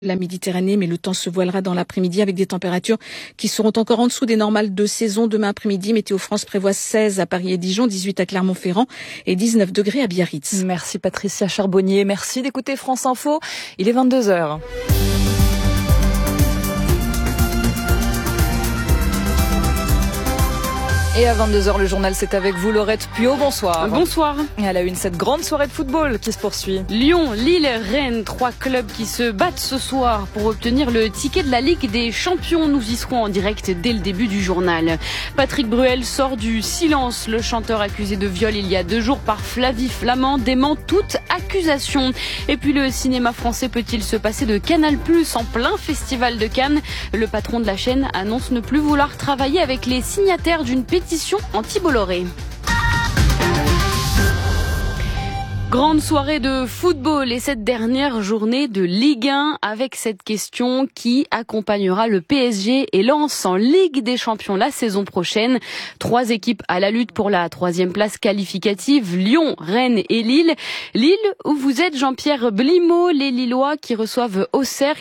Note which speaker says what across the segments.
Speaker 1: la Méditerranée, mais le temps se voilera dans l'après-midi avec des températures qui seront encore en dessous des normales de saison. Demain après-midi, Météo France prévoit 16 à Paris et Dijon, 18 à Clermont-Ferrand et 19 degrés à Biarritz.
Speaker 2: Merci Patricia Charbonnier, merci d'écouter France Info. Il est 22h. Et à 22h, le journal, c'est avec vous, Laurette Puot. Bonsoir.
Speaker 3: Bonsoir.
Speaker 2: Et à la une, cette grande soirée de football qui se poursuit.
Speaker 3: Lyon, Lille, Rennes, 3 clubs qui se battent ce soir pour obtenir le ticket de la Ligue des Champions. Nous y serons en direct dès le début du journal. Patrick Bruel sort du silence. Le chanteur accusé de viol il y a 2 jours par Flavie Flament dément toute accusation. Et puis le cinéma français peut-il se passer de Canal+ en plein festival de Cannes? Le patron de la chaîne annonce ne plus vouloir travailler avec les signataires d'une pétition anti-Bolloré. Grande soirée de football et cette dernière journée de Ligue 1 avec cette question: qui accompagnera le PSG et Lens en Ligue des Champions la saison prochaine? 3 équipes à la lutte pour la 3e place qualificative: Lyon, Rennes et Lille. Lille, où vous êtes, Jean-Pierre Blimaud, les Lillois qui reçoivent Auxerre,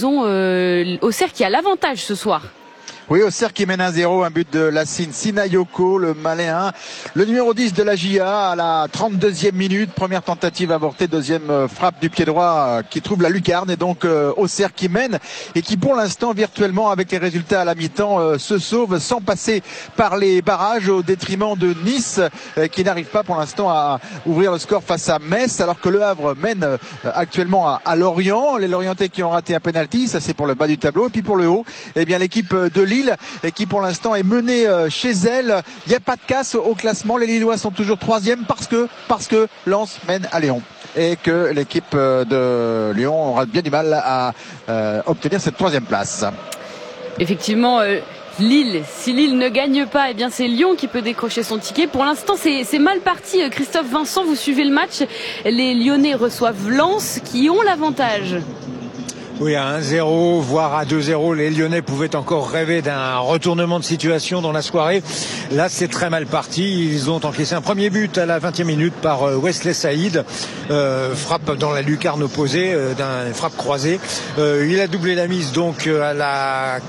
Speaker 3: Auxerre qui a l'avantage ce soir.
Speaker 4: Oui, Auxerre qui mène 1-0, un but de Lassine Sinayoko, le malin. Le numéro 10 de la JA à la 32e minute. Première tentative avortée, deuxième frappe du pied droit qui trouve la lucarne. Et donc Auxerre qui mène et qui pour l'instant virtuellement avec les résultats à la mi-temps se sauve sans passer par les barrages au détriment de Nice qui n'arrive pas pour l'instant à ouvrir le score face à Metz alors que Le Havre mène actuellement à Lorient. Les Lorientais qui ont raté un penalty, ça c'est pour le bas du tableau. Et puis pour le haut, eh bien l'équipe de Lille et qui pour l'instant est menée chez elle. Il n'y a pas de casse au classement. Les Lillois sont toujours 3e parce que Lens mène à Lyon et que l'équipe de Lyon aura bien du mal à obtenir cette 3e place.
Speaker 3: Effectivement, Lille, si Lille ne gagne pas, eh bien c'est Lyon qui peut décrocher son ticket. Pour l'instant, c'est mal parti. Christophe Vincent, vous suivez le match. Les Lyonnais reçoivent Lens qui ont l'avantage.
Speaker 5: Oui, à 1-0, voire à 2-0, les Lyonnais pouvaient encore rêver d'un retournement de situation dans la soirée. Là, c'est très mal parti. Ils ont encaissé un premier but à la 20e minute par Wesley Saïd. Frappe dans la lucarne opposée, d'un frappe croisée. Il a doublé la mise donc à la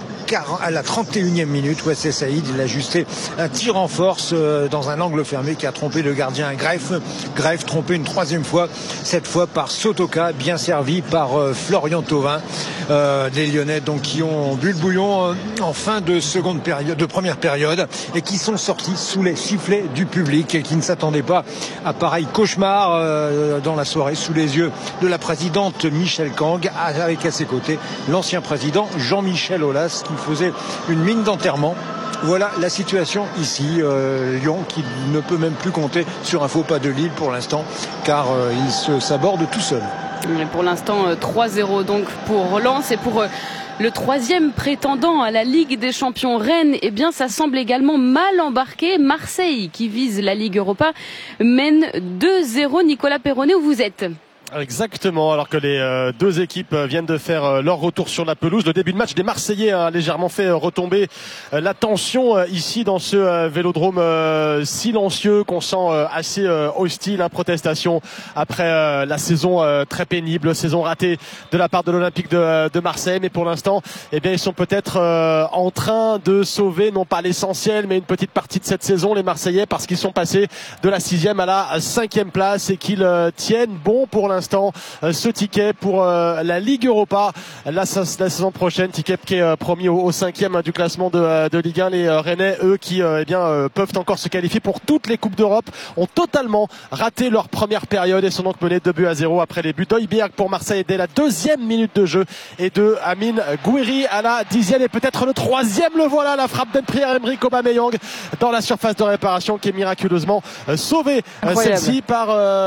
Speaker 5: 31e minute. Wesley Saïd, il a ajusté un tir en force dans un angle fermé qui a trompé le gardien Greff trompé une 3e fois, cette fois par Sotoka, bien servi par Florian Thauvin. Des Lyonnais donc qui ont bu le bouillon en fin de première période et qui sont sortis sous les sifflets du public et qui ne s'attendaient pas à pareil cauchemar dans la soirée sous les yeux de la présidente Michel Kang, avec à ses côtés l'ancien président Jean-Michel Aulas qui faisait une mine d'enterrement. Voilà la situation ici. Lyon qui ne peut même plus compter sur un faux pas de Lille pour l'instant car il se saborde tout seul.
Speaker 3: Pour l'instant, 3-0 donc pour Lens et pour le 3e prétendant à la Ligue des Champions, Rennes. Eh bien, ça semble également mal embarqué. Marseille, qui vise la Ligue Europa, mène 2-0. Nicolas Perronnet, où vous êtes ?
Speaker 6: Exactement, alors que les 2 équipes viennent de faire leur retour sur la pelouse. Le début de match des Marseillais a légèrement fait retomber la tension ici dans ce vélodrome silencieux qu'on sent assez hostile, protestation après la saison très pénible, saison ratée de la part de l'Olympique de Marseille. Mais pour l'instant, eh bien, ils sont peut-être en train de sauver, non pas l'essentiel, mais une petite partie de cette saison, les Marseillais, parce qu'ils sont passés de la 6e à la 5e place et qu'ils tiennent bon pour l'instant ce ticket pour la Ligue Europa la saison prochaine, ticket qui est promis au 5e du classement de Ligue 1. Les Rennais, eux, qui peuvent encore se qualifier pour toutes les Coupes d'Europe, ont totalement raté leur première période et sont donc menés 2-0 après les buts d'Højbjerg pour Marseille dès la 2e minute de jeu et de Amin Gouiri à la 10e et peut-être le 3e, le voilà, la frappe d'Emerick Aubameyang dans la surface de réparation qui est miraculeusement sauvée celle-ci par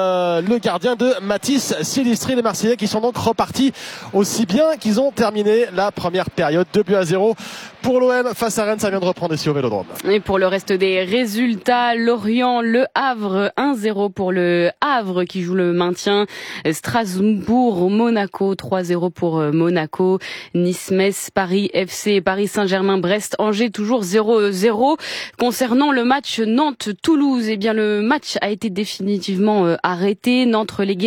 Speaker 6: le gardien de Mathis Silistri. Les Marseillais qui sont donc repartis aussi bien qu'ils ont terminé la première période. 2-0 pour l'OM face à Rennes, ça vient de reprendre ici au Vélodrome.
Speaker 3: Et pour le reste des résultats, Lorient, Le Havre, 1-0 pour le Havre qui joue le maintien. Strasbourg, Monaco, 3-0 pour Monaco. Nice, Metz, Paris FC, Paris Saint-Germain, Brest, Angers, toujours 0-0. Concernant le match Nantes-Toulouse, eh bien le match a été définitivement arrêté. Nantes relégué en Ligue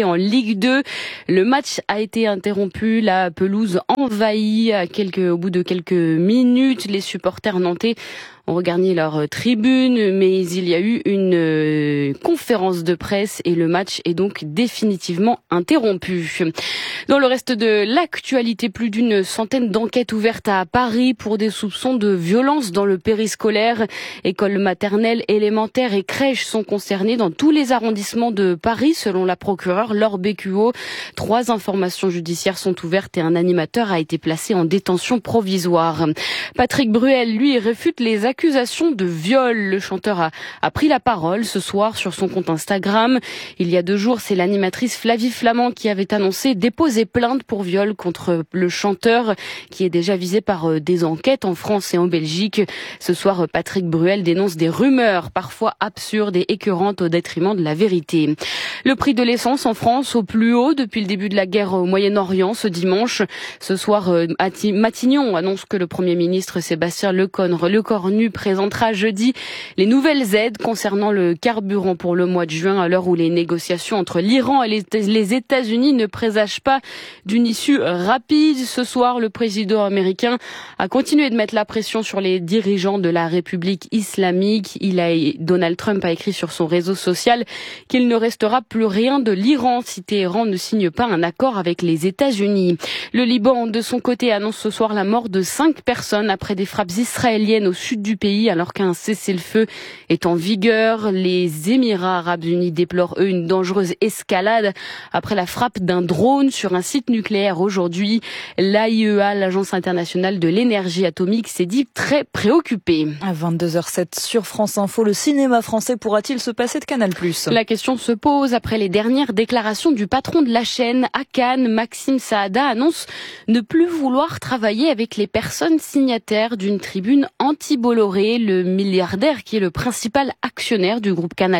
Speaker 3: Ligue 2. Le match a été interrompu, la pelouse envahie au bout de quelques minutes. Les supporters nantais ont regagné leur tribune, mais il y a eu une conférence de presse et le match est donc définitivement interrompu. Dans le reste de l'actualité, plus d'une centaine d'enquêtes ouvertes à Paris pour des soupçons de violence dans le périscolaire. Écoles maternelles, élémentaires et crèches sont concernées dans tous les arrondissements de Paris, selon la procureure Laure Bécuot. 3 informations judiciaires sont ouvertes et un animateur a été placé en détention provisoire. Patrick Bruel, lui, réfute les accusations de viol. Le chanteur a pris la parole ce soir sur son compte Instagram. Il y a 2 jours, c'est l'animatrice Flavie Flament qui avait annoncé déposer plainte pour viol contre le chanteur qui est déjà visé par des enquêtes en France et en Belgique. Ce soir, Patrick Bruel dénonce des rumeurs parfois absurdes et écœurantes au détriment de la vérité. Le prix de l'essence en France au plus haut depuis le début de la guerre au Moyen-Orient ce dimanche. Ce soir, Matignon annonce que le Premier ministre Sébastien Lecornu présentera jeudi les nouvelles aides concernant le carburant pour le mois de juin, à l'heure où les négociations entre l'Iran et les États-Unis ne présagent pas d'une issue rapide. Ce soir, le président américain a continué de mettre la pression sur les dirigeants de la République islamique. Donald Trump a écrit sur son réseau social qu'il ne restera plus rien de l'Iran si Téhéran ne signe pas un accord avec les États-Unis. Le Liban, de son côté, annonce ce soir la mort de 5 personnes après des frappes israéliennes au sud du pays, alors qu'un cessez-le-feu est en vigueur. Les Émirats arabes unis déplorent, eux, une dangereuse escalade après la frappe d'un drone sur un site nucléaire aujourd'hui. L'AIEA, l'Agence internationale de l'énergie atomique, s'est dit très préoccupée.
Speaker 2: À 22h07 sur France Info, le cinéma français pourra-t-il se passer de Canal+?
Speaker 3: La question se pose après les dernières déclarations du patron de la chaîne à Cannes. Maxime Saada annonce ne plus vouloir travailler avec les personnes signataires d'une tribune anti-Bolloré, le milliardaire qui est le principal actionnaire du groupe Canal+.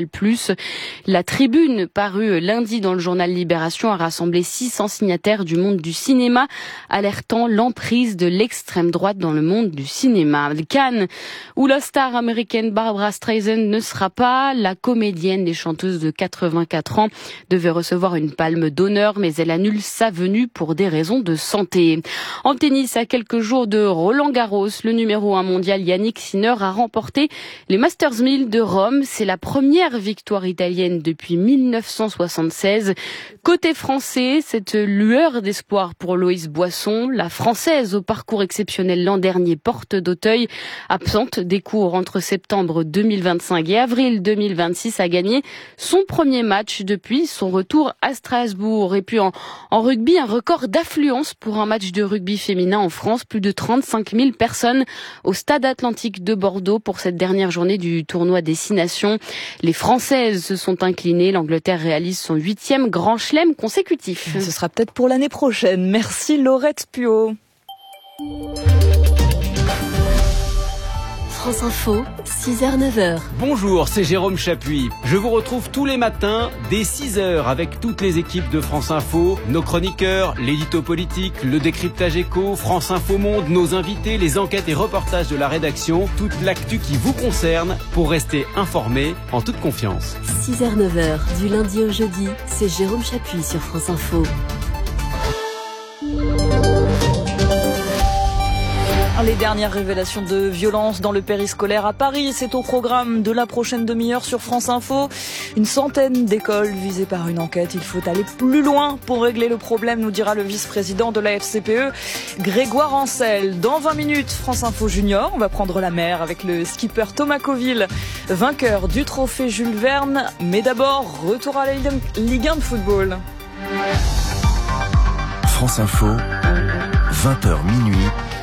Speaker 3: La tribune, parue lundi dans le journal Libération, a rassemblé 600 signataires du monde du cinéma, alertant l'emprise de l'extrême droite dans le monde du cinéma. Cannes, où la star américaine Barbra Streisand ne sera pas, la comédienne et chanteuse de 84 ans devait recevoir une palme d'honneur, mais elle annule sa venue pour des raisons de santé. En tennis, à quelques jours de Roland-Garros, le numéro 1 mondial Yannick Sinner a remporté les Masters 1000 de Rome. C'est la première victoire italienne depuis 1976. Côté français, cette lueur d'espoir pour Loïs Boisson, la Française au parcours exceptionnel l'an dernier, porte d'Auteuil, absente des cours entre septembre 2025 et avril 2026, a gagné son premier match depuis son retour à Strasbourg. Et puis en rugby, un record d'affluence pour un match de rugby féminin en France. Plus de 35 000 personnes au Stade Atlantique de Bordeaux pour cette dernière journée du tournoi Destination. Les Françaises se sont inclinées. L'Angleterre réalise son 8e grand chelem consécutif.
Speaker 2: Ce sera peut-être pour l'année prochaine. Merci Laurette Puot.
Speaker 7: France Info, 6h-9h.
Speaker 8: Bonjour, c'est Jérôme Chapuis. Je vous retrouve tous les matins dès 6h avec toutes les équipes de France Info, nos chroniqueurs, l'édito politique, le décryptage éco, France Info Monde, nos invités, les enquêtes et reportages de la rédaction, toute l'actu qui vous concerne pour rester informé en toute confiance.
Speaker 7: 6h-9h, du lundi au jeudi, c'est Jérôme Chapuis sur France Info.
Speaker 2: Les dernières révélations de violence dans le périscolaire à Paris, c'est au programme de la prochaine demi-heure sur France Info. Une centaine d'écoles visées par une enquête. Il faut aller plus loin pour régler le problème, nous dira le vice-président de la FCPE, Grégoire Ancel. Dans 20 minutes, France Info Junior, on va prendre la mer avec le skipper Thomas Coville, vainqueur du trophée Jules Verne. Mais d'abord, retour à la Ligue 1 de football.
Speaker 9: France Info, 20h minuit.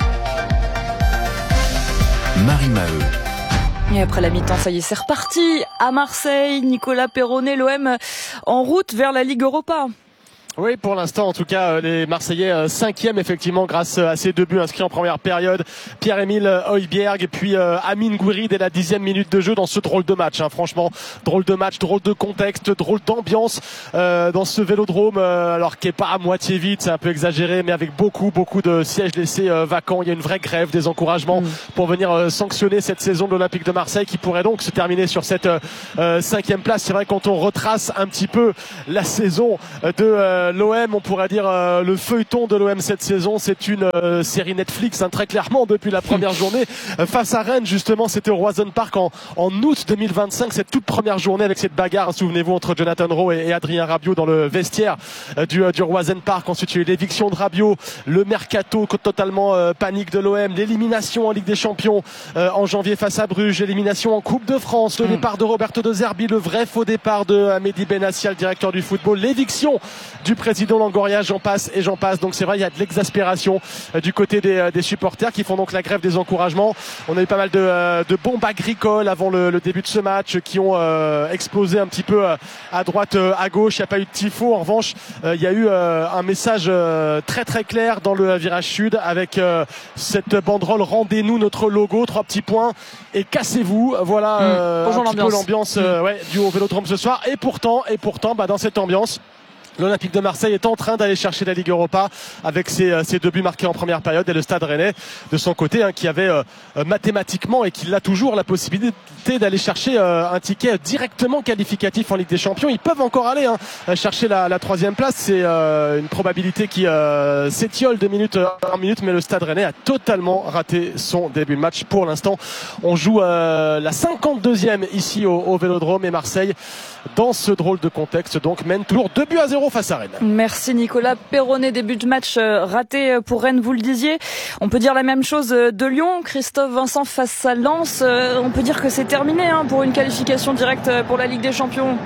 Speaker 9: Marie Maheu.
Speaker 2: Et après la mi-temps, ça y est, c'est reparti. À Marseille, Nicolas Perronnet, l'OM en route vers la Ligue Europa.
Speaker 6: Oui, pour l'instant, en tout cas, les Marseillais 5e, effectivement, grâce à ces 2 buts inscrits en première période. Pierre-Emile Højbjerg et puis Amine Gouiri dès la 10e minute de jeu dans ce drôle de match. Franchement, drôle de match, drôle de contexte, drôle d'ambiance dans ce Vélodrome, alors qui est pas à moitié vide, c'est un peu exagéré, mais avec beaucoup de sièges laissés vacants. Il y a une vraie grève des encouragements pour venir sanctionner cette saison de l'Olympique de Marseille qui pourrait donc se terminer sur cette 5e place. C'est vrai, quand on retrace un petit peu la saison de l'OM, on pourrait dire le feuilleton de l'OM cette saison, c'est une série Netflix, très clairement, depuis la première journée face à Rennes. Justement, c'était au Roison Park en août 2025, cette toute première journée avec cette bagarre, souvenez-vous, entre Jonathan Rowe et Adrien Rabiot dans le vestiaire du Roison Park. Ensuite, il y a eu l'éviction de Rabiot, le mercato totalement panique de l'OM, l'élimination en Ligue des Champions en janvier face à Bruges, l'élimination en Coupe de France, le départ de Roberto De Zerbi, le vrai faux départ de Mehdi Benassia, le directeur du football, l'éviction du président Longoria, j'en passe. Donc c'est vrai, il y a de l'exaspération du côté des supporters qui font donc la grève des encouragements. On a eu pas mal de bombes agricoles avant le début de ce match qui ont explosé un petit peu à droite, à gauche. Il n'y a pas eu de tifo. En revanche, il y a eu un message très très clair dans le virage sud avec cette banderole: rendez-nous notre logo, 3 petits points et cassez-vous. Voilà un petit peu l'ambiance du Vélodrome ce soir. Et pourtant, dans cette ambiance, l'Olympique de Marseille est en train d'aller chercher la Ligue Europa avec ses 2 buts marqués en première période, et le Stade Rennais de son côté qui avait mathématiquement, et qui l'a toujours, la possibilité d'aller chercher un ticket directement qualificatif en Ligue des Champions. Ils peuvent encore aller chercher la 3e place. C'est une probabilité qui s'étiole de minute en minute, mais le Stade Rennais a totalement raté son début de match. Pour l'instant, on joue la 52e ici au Vélodrome, et Marseille, dans ce drôle de contexte, donc mène toujours 2-0 face à Rennes.
Speaker 2: Merci Nicolas Perronnet. Début de match raté pour Rennes, vous le disiez. On peut dire la même chose de Lyon. Christophe Vincent face à Lens. On peut dire que c'est terminé pour une qualification directe pour la Ligue des Champions.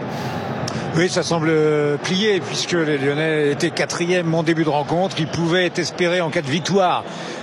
Speaker 5: Oui, ça semble plié puisque les Lyonnais étaient 4e en début de rencontre. Ils pouvaient espérer, en cas de victoire,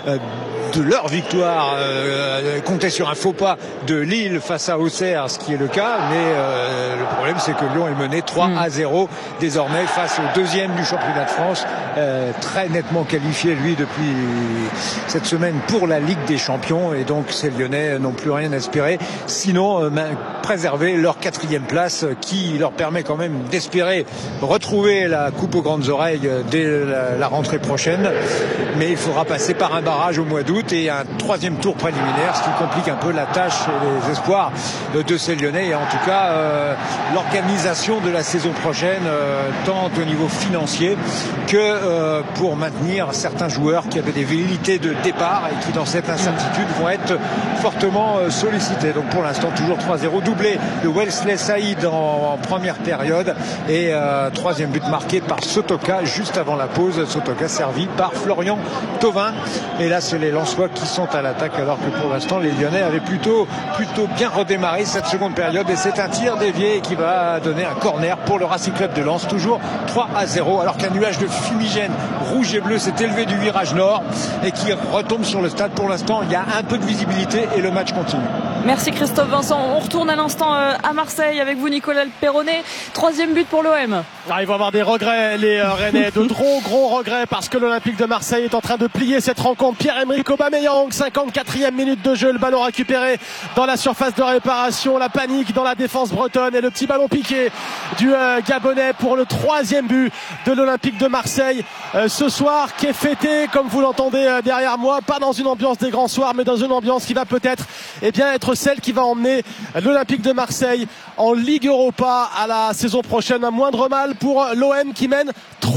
Speaker 5: de leur victoire, compter sur un faux pas de Lille face à Auxerre, ce qui est le cas. Mais le problème, c'est que Lyon est mené 3-0 désormais face au 2e du championnat de France, très nettement qualifié lui depuis cette semaine pour la Ligue des Champions. Et donc ces Lyonnais n'ont plus rien à espérer, sinon préserver leur 4e place, qui leur permet quand même d'espérer retrouver la coupe aux grandes oreilles dès la rentrée prochaine. Mais il faudra passer par un barrage au mois d'août et un 3e tour préliminaire, ce qui complique un peu la tâche et les espoirs de ces Lyonnais. Et en tout cas, l'organisation de la saison prochaine, tant au niveau financier que pour maintenir certains joueurs qui avaient des velléités de départ et qui, dans cette incertitude, vont être fortement sollicités. Donc pour l'instant, toujours 3-0, doublé de Wesley Saïd en première période, et 3e but marqué par Sotoka juste avant la pause. Sotoka servi par Florian Thauvin. Et là, c'est les Lensois qui sont à l'attaque, alors que pour l'instant, les Lyonnais avaient plutôt bien redémarré cette seconde période. Et c'est un tir dévié qui va donner un corner pour le Racing Club de Lens, toujours 3-0, alors qu'un nuage de fumigène rouge et bleu s'est élevé du virage nord et qui retombe sur le stade. Pour l'instant, il y a un peu de visibilité et le match continue.
Speaker 2: Merci Christophe Vincent. On retourne à l'instant à Marseille avec vous, Nicolas Perronnet. 3e but pour l'OM.
Speaker 6: Ils vont avoir des regrets, les Rennais, de gros regrets, parce que l'Olympique de Marseille est en train de plier cette rencontre. Pierre-Emerick Aubameyang, 54e minute de jeu, le ballon récupéré dans la surface de réparation, la panique dans la défense bretonne et le petit ballon piqué du Gabonais pour le 3e but de l'Olympique de Marseille ce soir, qui est fêté, comme vous l'entendez derrière moi, pas dans une ambiance des grands soirs, mais dans une ambiance qui va peut-être être celle qui va emmener l'Olympique de Marseille en Ligue Europa à la saison prochaine. Un moindre mal pour l'OM qui mène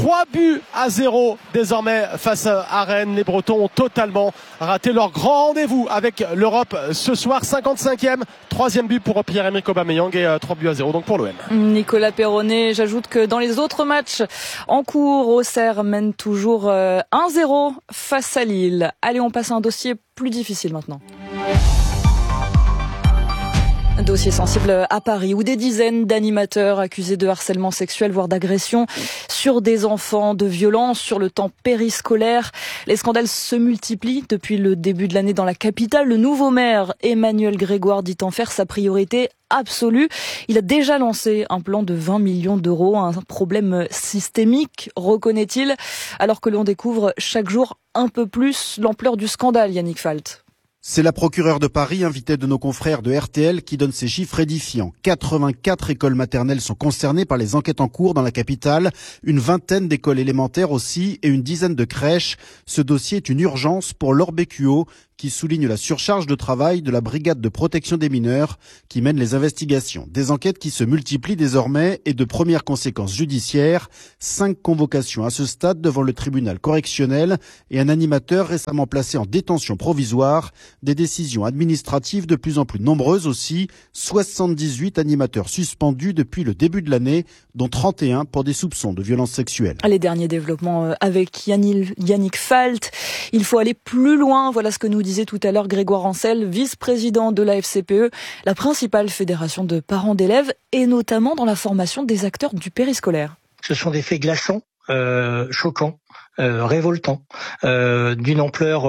Speaker 6: 3-0 désormais face à Rennes. Les Bretons ont totalement raté leur grand rendez-vous avec l'Europe ce soir. 55e, 3e but pour Pierre-Emerick Aubameyang et 3-0 donc pour l'OM.
Speaker 2: Nicolas Perronnet, j'ajoute que dans les autres matchs en cours, Auxerre mène toujours 1-0 face à Lille. Allez, on passe à un dossier plus difficile maintenant. Dossier sensible à Paris où des dizaines d'animateurs accusés de harcèlement sexuel voire d'agression sur des enfants, de violence sur le temps périscolaire. Les scandales se multiplient depuis le début de l'année dans la capitale. Le nouveau maire Emmanuel Grégoire dit en faire sa priorité absolue. Il a déjà lancé un plan de 20 millions d'euros, un problème systémique, reconnaît-il, alors que l'on découvre chaque jour un peu plus l'ampleur du scandale, Yannick Falt.
Speaker 10: C'est la procureure de Paris, invitée de nos confrères de RTL, qui donne ces chiffres édifiants. 84 écoles maternelles sont concernées par les enquêtes en cours dans la capitale, une vingtaine d'écoles élémentaires aussi et une dizaine de crèches. Ce dossier est une urgence pour Laure Bécuot, qui souligne la surcharge de travail de la brigade de protection des mineurs qui mène les investigations. Des enquêtes qui se multiplient désormais et de premières conséquences judiciaires. 5 convocations à ce stade devant le tribunal correctionnel et un animateur récemment placé en détention provisoire. Des décisions administratives de plus en plus nombreuses aussi. 78 animateurs suspendus depuis le début de l'année, dont 31 pour des soupçons de violences sexuelles.
Speaker 2: Les derniers développements avec Yannick Falt. Il faut aller plus loin. Voilà ce que nous disait tout à l'heure Grégoire Ancel, vice-président de la FCPE, la principale fédération de parents d'élèves, et notamment dans la formation des acteurs du périscolaire.
Speaker 11: Ce sont des faits glaçants, choquants, révoltants, d'une ampleur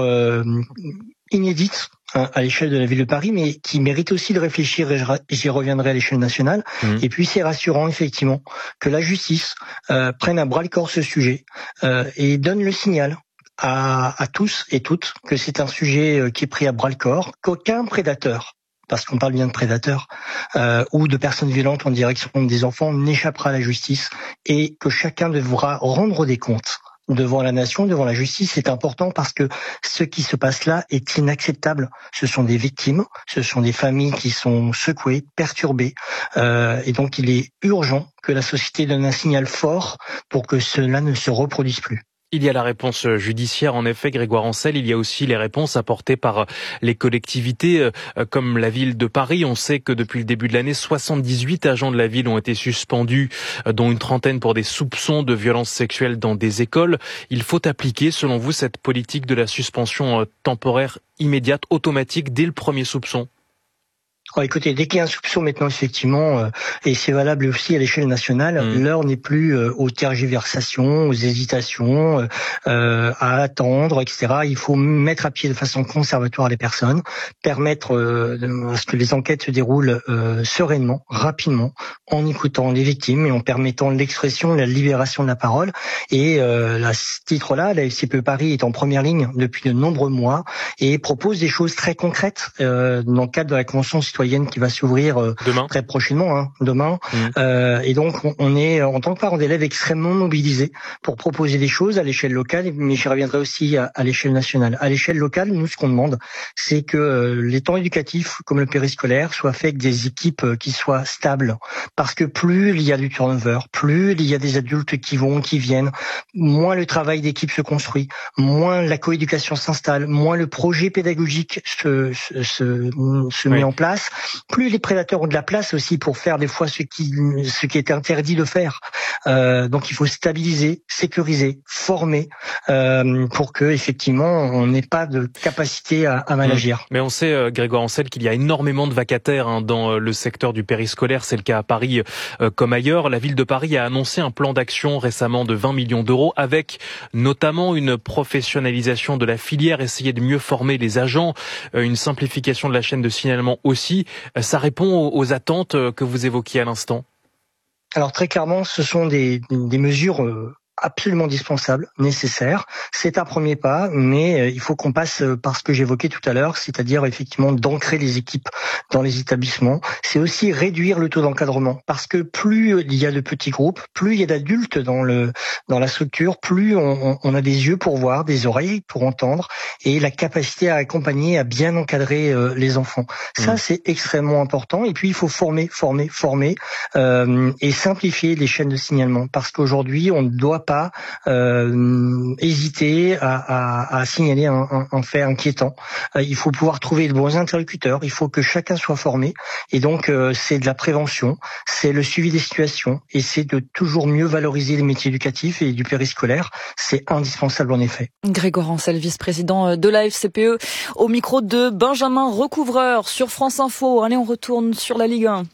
Speaker 11: inédite à l'échelle de la ville de Paris, mais qui mérite aussi de réfléchir, et j'y reviendrai à l'échelle nationale. Et puis c'est rassurant effectivement que la justice prenne à bras-le-corps ce sujet et donne le signal à tous et toutes que c'est un sujet qui est pris à bras-le-corps, qu'aucun prédateur, parce qu'on parle bien de prédateurs, ou de personnes violentes en direction des enfants n'échappera à la justice, et que chacun devra rendre des comptes devant la nation, devant la justice. C'est important parce que ce qui se passe là est inacceptable. Ce sont des victimes, ce sont des familles qui sont secouées, perturbées, et donc il est urgent que la société donne un signal fort pour que cela ne se reproduise plus.
Speaker 12: Il y a la réponse judiciaire, en effet, Grégoire Ancel. Il y a aussi les réponses apportées par les collectivités, comme la ville de Paris. On sait que depuis le début de l'année, 78 agents de la ville ont été suspendus, dont une trentaine pour des soupçons de violences sexuelles dans des écoles. Il faut appliquer, selon vous, cette politique de la suspension temporaire immédiate, automatique, dès le premier soupçon?
Speaker 11: Alors écoutez, dès qu'il y a un soupçon maintenant, effectivement, et c'est valable aussi à l'échelle nationale, l'heure n'est plus aux tergiversations, aux hésitations, à attendre, etc. Il faut mettre à pied de façon conservatoire les personnes, permettre à ce que les enquêtes se déroulent sereinement, rapidement, en écoutant les victimes et en permettant l'expression, la libération de la parole. Et à ce titre-là, la FCPE Paris est en première ligne depuis de nombreux mois et propose des choses très concrètes dans le cadre de la Convention citoyenne qui va s'ouvrir très prochainement, demain. Et donc, on est, en tant que parents d'élèves, extrêmement mobilisés pour proposer des choses à l'échelle locale, mais j'y reviendrai aussi à l'échelle nationale. À l'échelle locale, nous, ce qu'on demande, c'est que les temps éducatifs, comme le périscolaire, soient faits avec des équipes qui soient stables. Parce que plus il y a du turnover, plus il y a des adultes qui vont, qui viennent, moins le travail d'équipe se construit, moins la coéducation s'installe, moins le projet pédagogique se met en place. Plus les prédateurs ont de la place aussi pour faire des fois ce qui est interdit de faire. Donc il faut stabiliser, sécuriser, former pour que effectivement on n'ait pas de capacité à mal agir.
Speaker 12: Mais on sait, Grégoire Ancel, qu'il y a énormément de vacataires dans le secteur du périscolaire. C'est le cas à Paris comme ailleurs. La ville de Paris a annoncé un plan d'action récemment de 20 millions d'euros avec notamment une professionnalisation de la filière, essayer de mieux former les agents, une simplification de la chaîne de signalement aussi. Ça répond aux attentes que vous évoquiez à l'instant?
Speaker 11: Alors très clairement, ce sont des mesures absolument indispensable, nécessaire. C'est un premier pas, mais il faut qu'on passe par ce que j'évoquais tout à l'heure, c'est-à-dire effectivement d'ancrer les équipes dans les établissements. C'est aussi réduire le taux d'encadrement, parce que plus il y a de petits groupes, plus il y a d'adultes dans la structure, plus on a des yeux pour voir, des oreilles pour entendre, et la capacité à accompagner, à bien encadrer les enfants. Ça, c'est extrêmement important. Et puis, il faut former et simplifier les chaînes de signalement, parce qu'aujourd'hui, on ne doit pas hésiter à signaler un fait inquiétant. Il faut pouvoir trouver de bons interlocuteurs, il faut que chacun soit formé, et donc c'est de la prévention, c'est le suivi des situations, et c'est de toujours mieux valoriser les métiers éducatifs et du périscolaire. C'est indispensable en effet.
Speaker 2: Grégoire Ancel, vice-président de la FCPE, au micro de Benjamin Recouvreur sur France Info. Allez, on retourne sur la Ligue 1.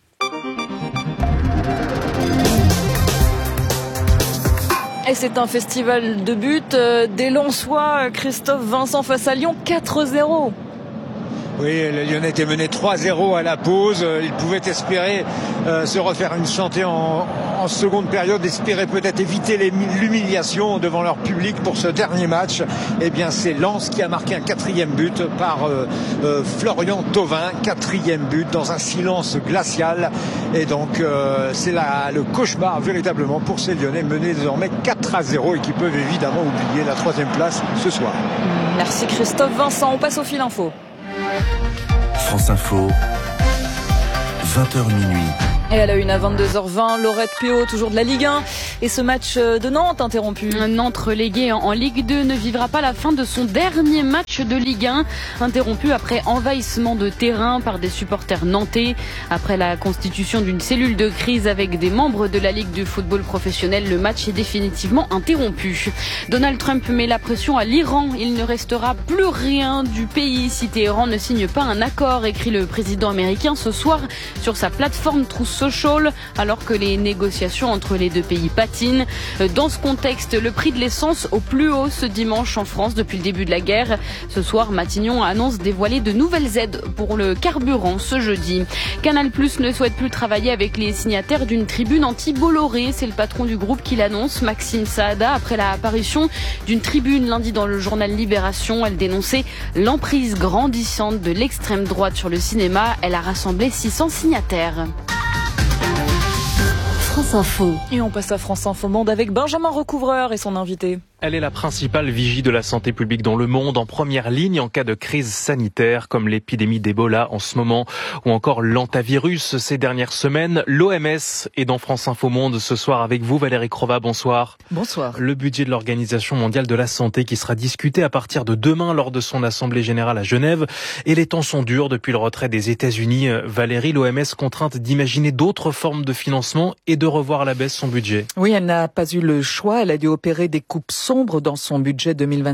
Speaker 2: Et c'est un festival de buts des Lensois. Christophe Vincent face à Lyon, 4-0.
Speaker 5: Oui, les Lyonnais étaient menés 3-0 à la pause. Ils pouvaient espérer se refaire une chantée en seconde période, espérer peut-être éviter l'humiliation devant leur public pour ce dernier match. Eh bien, c'est Lens qui a marqué un 4e but par Florian Thauvin. 4e but dans un silence glacial. Et donc, c'est le cauchemar véritablement pour ces Lyonnais menés désormais 4-0 et qui peuvent évidemment oublier la 3e place ce soir.
Speaker 2: Merci Christophe Vincent. On passe au fil info.
Speaker 9: France Info, 20h minuit.
Speaker 2: Et à la une à 22h20, Laurette Péot, toujours de la Ligue 1. Et ce match de Nantes interrompu.
Speaker 3: Nantes relégué en Ligue 2 ne vivra pas la fin de son dernier match de Ligue 1. Interrompu après envahissement de terrain par des supporters nantais. Après la constitution d'une cellule de crise avec des membres de la Ligue de football professionnel, le match est définitivement interrompu. Donald Trump met la pression à l'Iran. Il ne restera plus rien du pays si Téhéran ne signe pas un accord, écrit le président américain ce soir sur sa plateforme Truth Social, alors que les négociations entre les deux pays patinent. Dans ce contexte, le prix de l'essence au plus haut ce dimanche en France depuis le début de la guerre. Ce soir, Matignon annonce dévoiler de nouvelles aides pour le carburant ce jeudi. Canal+ ne souhaite plus travailler avec les signataires d'une tribune anti-Bolloré. C'est le patron du groupe qui l'annonce, Maxime Saada, après la apparition d'une tribune lundi dans le journal Libération. Elle dénonçait l'emprise grandissante de l'extrême droite sur le cinéma. Elle a rassemblé 600 signataires.
Speaker 7: France Info.
Speaker 2: Et on passe à France Info Monde avec Benjamin Recouvreur et son invité.
Speaker 12: Elle est la principale vigie de la santé publique dans le monde, en première ligne en cas de crise sanitaire, comme l'épidémie d'Ebola en ce moment, ou encore l'hantavirus ces dernières semaines. L'OMS est dans France Info Monde ce soir avec vous, Valérie Crova, bonsoir.
Speaker 13: Bonsoir.
Speaker 12: Le budget de l'Organisation mondiale de la santé qui sera discuté à partir de demain lors de son assemblée générale à Genève. Et les temps sont durs depuis le retrait des États-Unis. Valérie, l'OMS contrainte d'imaginer d'autres formes de financement et de revoir à la baisse son budget.
Speaker 13: Oui, elle n'a pas eu le choix. Elle a dû opérer des coupes sombre dans son budget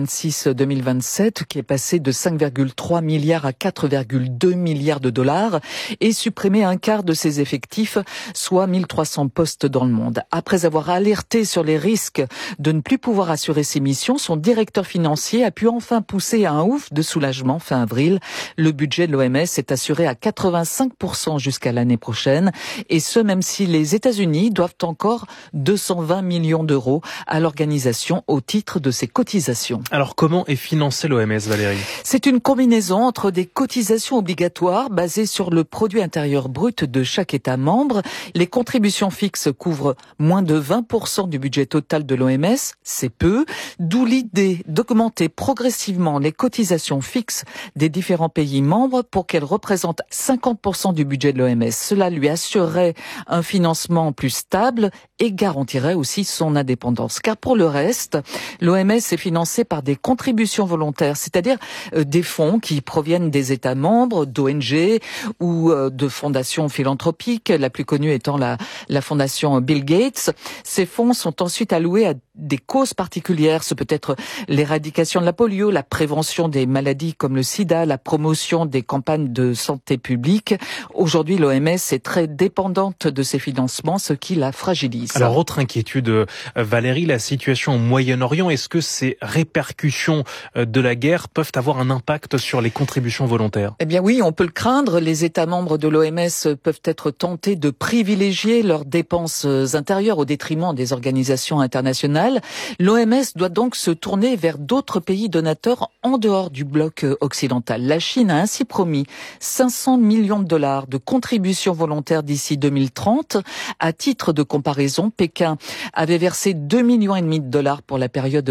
Speaker 13: 2026-2027 qui est passé de 5,3 milliards à 4,2 milliards de dollars et supprimer un quart de ses effectifs, soit 1300 postes dans le monde. Après avoir alerté sur les risques de ne plus pouvoir assurer ses missions, son directeur financier a pu enfin pousser à un ouf de soulagement fin avril. Le budget de l'OMS est assuré à 85% jusqu'à l'année prochaine, et ce même si les États-Unis doivent encore 220 millions d'euros à l'organisation au titre de ses cotisations.
Speaker 12: Alors comment est financée l'OMS, Valérie ?
Speaker 13: C'est une combinaison entre des cotisations obligatoires basées sur le produit intérieur brut de chaque État membre. Les contributions fixes couvrent moins de 20% du budget total de l'OMS, c'est peu, d'où l'idée d'augmenter progressivement les cotisations fixes des différents pays membres pour qu'elles représentent 50% du budget de l'OMS. Cela lui assurerait un financement plus stable et garantirait aussi son indépendance. Car pour le reste, l'OMS est financée par des contributions volontaires, c'est-à-dire des fonds qui proviennent des États membres, d'ONG ou de fondations philanthropiques, la plus connue étant la fondation Bill Gates. Ces fonds sont ensuite alloués à des causes particulières. Ce peut être l'éradication de la polio, la prévention des maladies comme le sida, la promotion des campagnes de santé publique. Aujourd'hui, l'OMS est très dépendante de ces financements, ce qui la fragilise.
Speaker 12: Alors, autre inquiétude, Valérie, la situation au Moyen-Orient, est-ce que ces répercussions de la guerre peuvent avoir un impact sur les contributions volontaires ?
Speaker 13: Eh bien oui, on peut le craindre. Les États membres de l'OMS peuvent être tentés de privilégier leurs dépenses intérieures au détriment des organisations internationales. L'OMS doit donc se tourner vers d'autres pays donateurs en dehors du bloc occidental. La Chine a ainsi promis 500 millions de dollars de contributions volontaires d'ici 2030. À titre de comparaison, Pékin avait versé 2,5 millions de dollars pour la période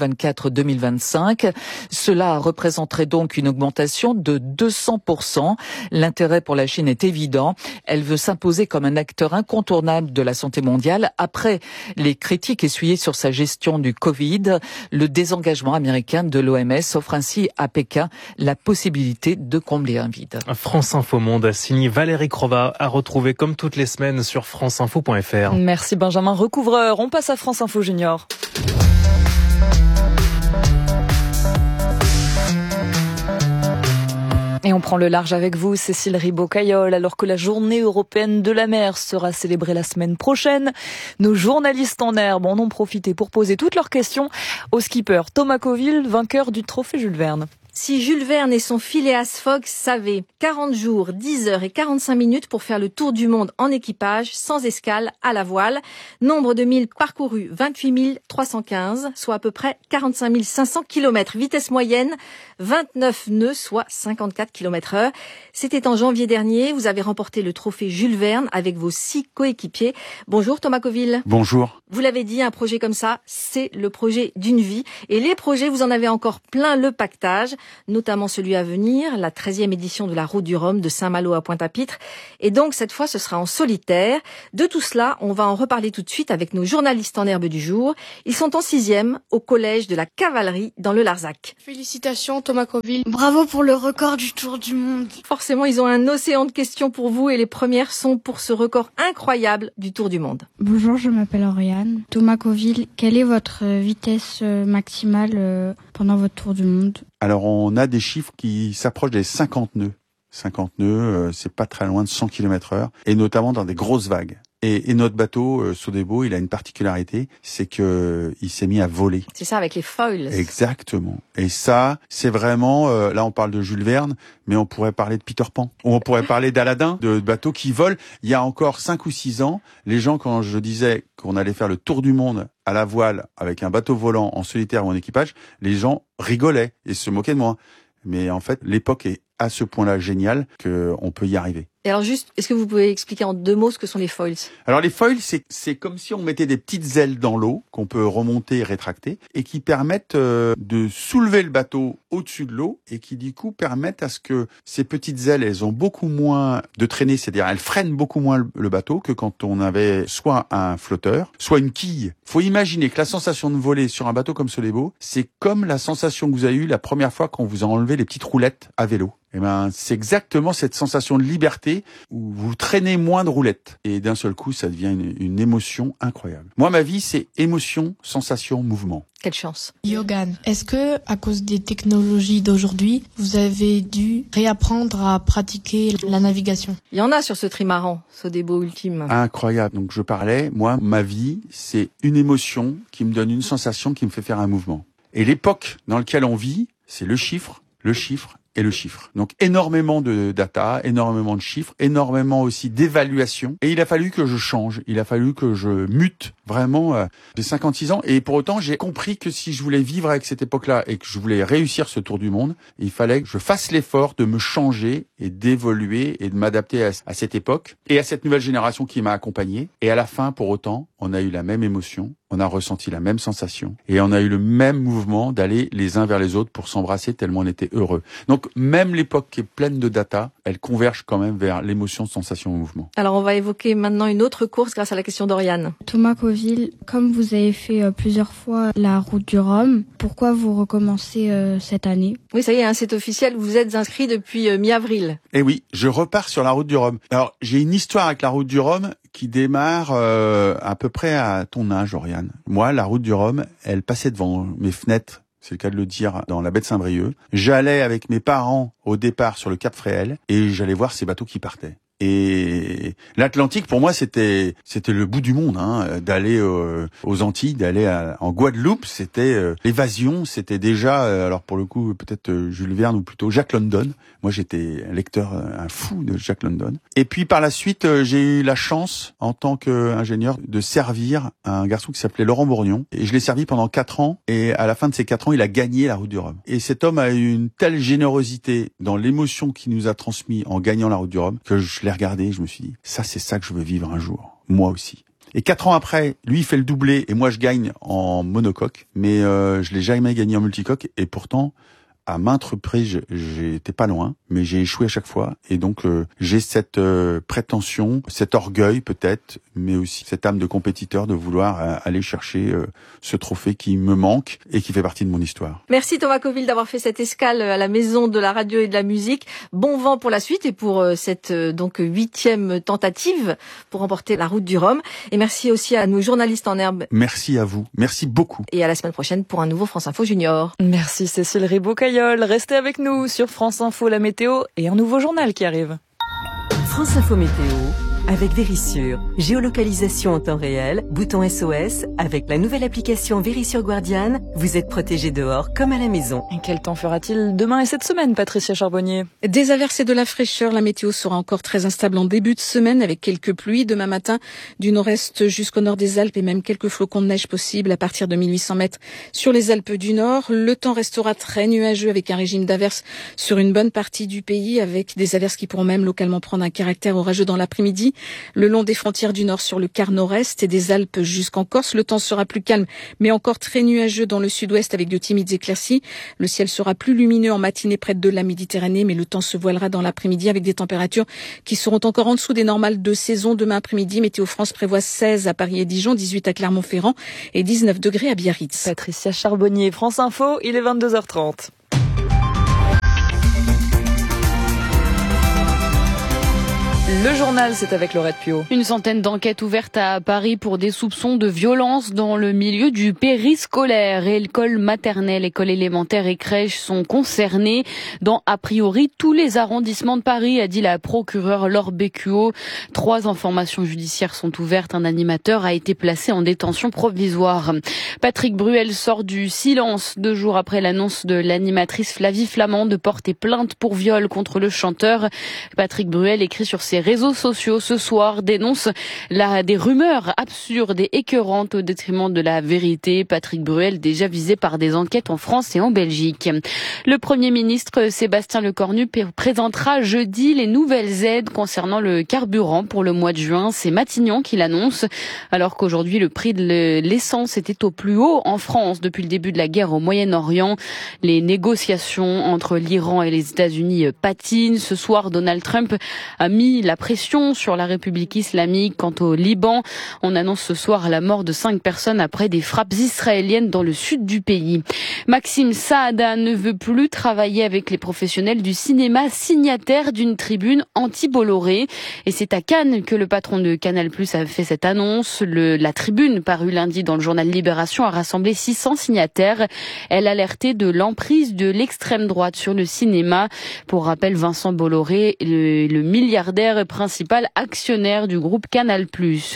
Speaker 13: 2024-2025. Cela représenterait donc une augmentation de 200%. L'intérêt pour la Chine est évident. Elle veut s'imposer comme un acteur incontournable de la santé mondiale après les critiques essuyées sur sa gestion du Covid. Le désengagement américain de l'OMS offre ainsi à Pékin la possibilité de combler un vide.
Speaker 12: France Info Monde a signé Valérie Crova, à retrouver comme toutes les semaines sur franceinfo.fr.
Speaker 2: Merci Benjamin Recouvreur. On passe à France Info Junior. Et on prend le large avec vous, Cécile Ribaud-Caillol, alors que la journée européenne de la mer sera célébrée la semaine prochaine. Nos journalistes en herbe en ont profité pour poser toutes leurs questions au skipper Thomas Coville, vainqueur du trophée Jules Verne.
Speaker 14: Si Jules Verne et son Phileas Fogg savaient 40 jours, 10 heures et 45 minutes pour faire le tour du monde en équipage, sans escale, à la voile. Nombre de milles parcourus, 28 315, soit à peu près 45 500 km. Vitesse moyenne, 29 nœuds, soit 54 km/h. C'était en janvier dernier. Vous avez remporté le trophée Jules Verne avec vos 6 coéquipiers. Bonjour Thomas Coville.
Speaker 15: Bonjour.
Speaker 14: Vous l'avez dit, un projet comme ça, c'est le projet d'une vie. Et les projets, vous en avez encore plein le pactage, notamment celui à venir, la 13e édition de la Route du Rhum de Saint-Malo à Pointe-à-Pitre. Et donc, cette fois, ce sera en solitaire. De tout cela, on va en reparler tout de suite avec nos journalistes en herbe du jour. Ils sont en 6e au collège de la Cavalerie dans le Larzac.
Speaker 16: Félicitations Thomas Coville. Bravo pour le record du Tour du Monde.
Speaker 14: Forcément, ils ont un océan de questions pour vous et les premières sont pour ce record incroyable du Tour du Monde.
Speaker 16: Bonjour, je m'appelle Oriane. Thomas Coville, quelle est votre vitesse maximale pendant votre Tour du Monde ?
Speaker 15: Alors, on a des chiffres qui s'approchent des 50 nœuds. 50 nœuds, c'est pas très loin de 100 km/h, et notamment dans des grosses vagues. Et notre bateau, Sodebo, il a une particularité, c'est que il s'est mis à voler.
Speaker 14: C'est ça, avec les foils.
Speaker 15: Exactement. Et ça, c'est vraiment, là on parle de Jules Verne, mais on pourrait parler de Peter Pan. Ou on pourrait parler d'Aladin, de bateaux qui volent. Il y a encore 5 ou 6 ans, les gens, quand je disais qu'on allait faire le tour du monde à la voile, avec un bateau volant en solitaire ou en équipage, les gens rigolaient et se moquaient de moi. Mais en fait, l'époque est à ce point-là géniale qu'on peut y arriver.
Speaker 14: Et alors juste, est-ce que vous pouvez expliquer en 2 mots ce que sont les foils ?
Speaker 15: Alors les foils, c'est comme si on mettait des petites ailes dans l'eau qu'on peut remonter et rétracter et qui permettent de soulever le bateau au-dessus de l'eau et qui du coup permettent à ce que ces petites ailes, elles ont beaucoup moins de traînée, c'est-à-dire elles freinent beaucoup moins le bateau que quand on avait soit un flotteur, soit une quille. Faut imaginer que la sensation de voler sur un bateau comme Sodebo, c'est comme la sensation que vous avez eue la première fois quand vous a enlevé les petites roulettes à vélo. Eh ben, c'est exactement cette sensation de liberté où vous traînez moins de roulettes. Et d'un seul coup, ça devient une émotion incroyable. Moi, ma vie, c'est émotion, sensation, mouvement.
Speaker 14: Quelle chance.
Speaker 16: Yogan, est-ce que, à cause des technologies d'aujourd'hui, vous avez dû réapprendre à pratiquer la navigation ?
Speaker 14: Il y en a sur ce trimaran, Sodebo Ultime.
Speaker 15: Incroyable. Donc, je parlais, moi, ma vie, c'est une émotion qui me donne une sensation qui me fait faire un mouvement. Et l'époque dans laquelle on vit, c'est le chiffre et le chiffre. Donc énormément de data, énormément de chiffres, énormément aussi d'évaluation. Et il a fallu que je change, il a fallu que je mute vraiment de 56 ans. Et pour autant, j'ai compris que si je voulais vivre avec cette époque-là et que je voulais réussir ce tour du monde, il fallait que je fasse l'effort de me changer et d'évoluer et de m'adapter à cette époque et à cette nouvelle génération qui m'a accompagné. Et à la fin, pour autant, on a eu la même émotion, on a ressenti la même sensation et on a eu le même mouvement d'aller les uns vers les autres pour s'embrasser tellement on était heureux. Donc même l'époque qui est pleine de data, elle converge quand même vers l'émotion, sensation, mouvement.
Speaker 14: Alors on va évoquer maintenant une autre course grâce à la question d'Oriane.
Speaker 16: Thomas Coville, comme vous avez fait plusieurs fois la Route du Rhum, pourquoi vous recommencez cette année ?
Speaker 14: Oui, ça y est, c'est officiel, vous êtes inscrit depuis mi-avril.
Speaker 15: Eh oui, je repars sur la Route du Rhum. Alors j'ai une histoire avec la Route du Rhum qui démarre à peu près à ton âge, Oriane. Moi, la Route du Rhum, elle passait devant mes fenêtres, c'est le cas de le dire, dans la baie de Saint-Brieuc. J'allais avec mes parents au départ sur le Cap Fréhel et j'allais voir ces bateaux qui partaient. Et l'Atlantique, pour moi, c'était le bout du monde, d'aller aux Antilles, d'aller en Guadeloupe, c'était l'évasion, c'était déjà, alors pour le coup, peut-être Jules Verne ou plutôt Jack London. Moi, j'étais lecteur, un fou de Jack London. Et puis par la suite, j'ai eu la chance, en tant qu'ingénieur, de servir un garçon qui s'appelait Laurent Bourgnon. Et je l'ai servi pendant 4 ans. Et à la fin de ces 4 ans, il a gagné la Route du Rhum. Et cet homme a eu une telle générosité dans l'émotion qu'il nous a transmis en gagnant la Route du Rhum que je l'ai regardé, je me suis dit, ça c'est ça que je veux vivre un jour, moi aussi. Et 4 ans après, lui il fait le doublé et moi je gagne en monocoque, mais je l'ai jamais gagné en multicoque et pourtant À maintes reprises, j'étais pas loin, mais j'ai échoué à chaque fois. Et donc, j'ai cette prétention, cet orgueil peut-être, mais aussi cette âme de compétiteur de vouloir aller chercher ce trophée qui me manque et qui fait partie de mon histoire.
Speaker 14: Merci Thomas Coville d'avoir fait cette escale à la maison de la radio et de la musique. Bon vent pour la suite et pour cette donc 8e tentative pour remporter la route du Rhum. Et merci aussi à nos journalistes en herbe.
Speaker 15: Merci à vous. Merci beaucoup.
Speaker 14: Et à la semaine prochaine pour un nouveau France Info Junior.
Speaker 2: Merci Cécile Ribaud-Caillol. Restez avec nous sur France Info, la météo et un nouveau journal qui arrive.
Speaker 7: France Info Météo avec Vérissure. Géolocalisation en temps réel, bouton SOS. Avec la nouvelle application Vérissure Guardian, vous êtes protégé dehors comme à la maison.
Speaker 2: Et quel temps fera-t-il demain et cette semaine, Patricia Charbonnier?
Speaker 1: Des averses et de la fraîcheur. La météo sera encore très instable en début de semaine avec quelques pluies. Demain matin, du nord-est jusqu'au nord des Alpes et même quelques flocons de neige possibles à partir de 1800 mètres sur les Alpes du Nord. Le temps restera très nuageux avec un régime d'averses sur une bonne partie du pays, avec des averses qui pourront même localement prendre un caractère orageux dans l'après-midi. Le long des frontières du Nord sur le quart nord-est et des Alpes jusqu'en Corse, le temps sera plus calme, mais encore très nuageux dans le sud-ouest avec de timides éclaircies. Le ciel sera plus lumineux en matinée près de la Méditerranée, mais le temps se voilera dans l'après-midi avec des températures qui seront encore en dessous des normales de saison. Demain après-midi, Météo France prévoit 16 à Paris et Dijon, 18 à Clermont-Ferrand et 19 degrés à Biarritz.
Speaker 2: Patricia Charbonnier, France Info, il est 22h30. Le journal, c'est avec Laurette Piot.
Speaker 3: Une centaine d'enquêtes ouvertes à Paris pour des soupçons de violence dans le milieu du périscolaire. École maternelle, école élémentaire et crèche sont concernées dans, a priori, tous les arrondissements de Paris, a dit la procureure Laure Bécuot. 3 informations judiciaires sont ouvertes. Un animateur a été placé en détention provisoire. Patrick Bruel sort du silence 2 jours après l'annonce de l'animatrice Flavie Flament de porter plainte pour viol contre le chanteur. Patrick Bruel écrit sur ses réseaux sociaux ce soir, dénonce des rumeurs absurdes et écœurantes au détriment de la vérité. Patrick Bruel déjà visé par des enquêtes en France et en Belgique. Le Premier ministre Sébastien Lecornu présentera jeudi les nouvelles aides concernant le carburant pour le mois de juin. C'est Matignon qui l'annonce, alors qu'aujourd'hui le prix de l'essence était au plus haut en France depuis le début de la guerre au Moyen-Orient. Les négociations entre l'Iran et les États-Unis patinent. Ce soir, Donald Trump a mis la pression sur la République islamique. Quant au Liban, on annonce ce soir la mort de 5 personnes après des frappes israéliennes dans le sud du pays. Maxime Saada ne veut plus travailler avec les professionnels du cinéma, signataires d'une tribune anti-Bolloré. Et c'est à Cannes que le patron de Canal+ a fait cette annonce. La tribune, parue lundi dans le journal Libération, a rassemblé 600 signataires. Elle alertait de l'emprise de l'extrême droite sur le cinéma. Pour rappel, Vincent Bolloré, le milliardaire principal actionnaire du groupe Canal+.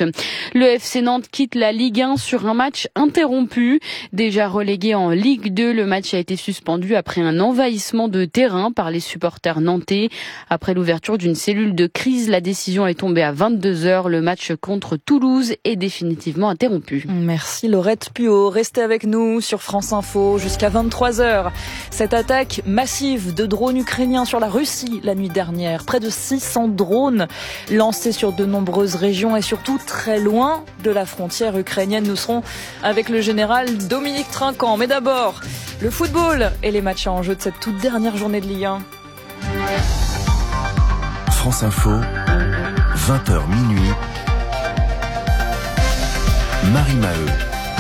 Speaker 3: Le FC Nantes quitte la Ligue 1 sur un match interrompu. Déjà relégué en Ligue 2, le match a été suspendu après un envahissement de terrain par les supporters nantais. Après l'ouverture d'une cellule de crise, la décision est tombée à 22h. Le match contre Toulouse est définitivement interrompu.
Speaker 2: Merci Laurette Piot. Restez avec nous sur France Info jusqu'à 23h. Cette attaque massive de drones ukrainiens sur la Russie la nuit dernière. Près de 600 drones lancés sur de nombreuses régions et surtout très loin de la frontière ukrainienne. Nous serons avec le général Dominique Trinquant. Mais d'abord, le football et les matchs en jeu de cette toute dernière journée de Ligue 1.
Speaker 9: France Info, 20h minuit. Marie Maheu.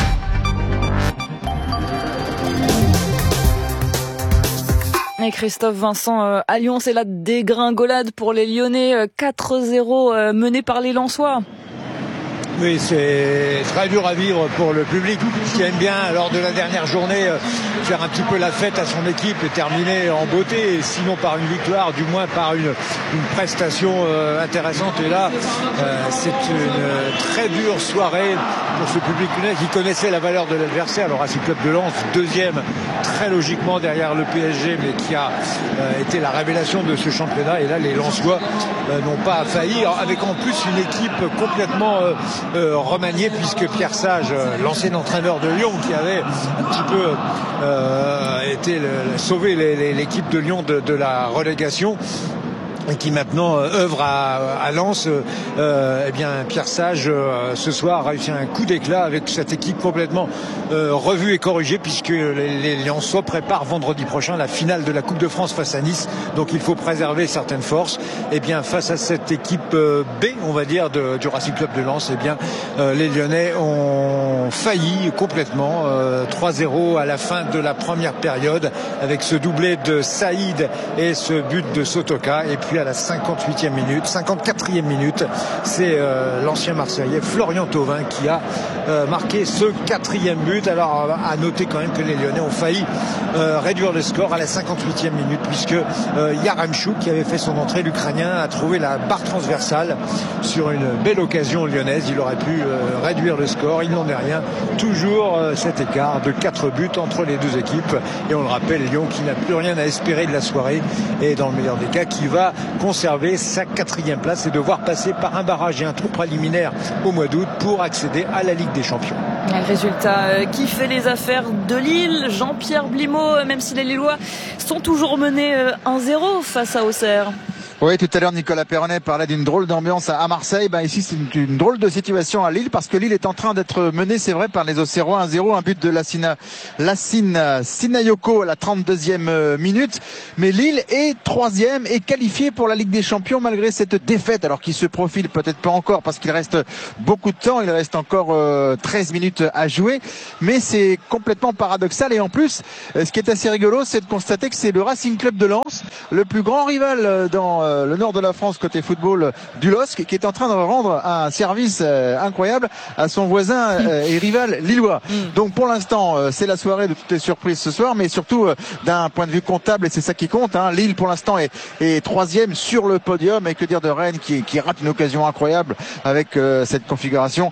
Speaker 2: Et Christophe Vincent, à Lyon, c'est la dégringolade pour les Lyonnais, 4-0 menés par les Lensois.
Speaker 5: Oui, c'est très dur à vivre pour le public qui aime bien, lors de la dernière journée, faire un petit peu la fête à son équipe et terminer en beauté, et sinon par une victoire, du moins par une prestation intéressante. Et là, c'est une très dure soirée pour ce public lyonnais qui connaissait la valeur de l'adversaire, le Racing Club de Lens, deuxième très logiquement derrière le PSG, mais qui a été la révélation de ce championnat. Et là, les Lensois n'ont pas failli, avec en plus une équipe complètement remanié, puisque Pierre Sage, l'ancien entraîneur de Lyon, qui avait un petit peu sauvé l'équipe de Lyon de la relégation, et qui maintenant œuvre à Lens. Eh bien, Pierre Sage ce soir a réussi un coup d'éclat avec cette équipe complètement revue et corrigée, puisque les Lensois préparent vendredi prochain la finale de la Coupe de France face à Nice. Donc il faut préserver certaines forces. Eh bien, face à cette équipe B, on va dire, du Racing Club de Lens, eh bien, les Lyonnais ont failli complètement. 3-0 à la fin de la première période, avec ce doublé de Saïd et ce but de Sotoka. Et puis à la 54e minute, c'est l'ancien Marseillais Florian Thauvin qui a marqué ce 4e but. Alors à noter quand même que les Lyonnais ont failli réduire le score à la 58e minute, puisque Yaremchuk, qui avait fait son entrée, l'Ukrainien, a trouvé la barre transversale sur une belle occasion lyonnaise. Il aurait pu réduire le score, il n'en est rien. Toujours cet écart de 4 buts entre les deux équipes, et on le rappelle, Lyon qui n'a plus rien à espérer de la soirée, et dans le meilleur des cas qui va conserver sa 4e place et devoir passer par un barrage et un tour préliminaire au mois d'août pour accéder à la Ligue des Champions.
Speaker 2: Un résultat qui fait les affaires de Lille. Jean-Pierre Blimaud, même si les Lillois sont toujours menés 1-0 face à Auxerre.
Speaker 4: Oui, tout à l'heure, Nicolas Perronnet parlait d'une drôle d'ambiance à Marseille. Ici, c'est une drôle de situation à Lille, parce que Lille est en train d'être menée, c'est vrai, par les Auxerrois 1-0, un but de Lassine Sinayoko à la 32e minute. Mais Lille est 3e et qualifiée pour la Ligue des Champions malgré cette défaite, alors qu'il se profile peut-être pas encore parce qu'il reste beaucoup de temps, il reste encore 13 minutes à jouer. Mais c'est complètement paradoxal, et en plus, ce qui est assez rigolo, c'est de constater que c'est le Racing Club de Lens, le plus grand rival dans le nord de la France côté football du LOSC, qui est en train de rendre un service incroyable à son voisin et rival lillois. Donc pour l'instant, c'est la soirée de toutes les surprises ce soir, mais surtout d'un point de vue comptable, et c'est ça qui compte, hein. Lille pour l'instant est 3e sur le podium, et que dire de Rennes qui rate une occasion incroyable avec cette configuration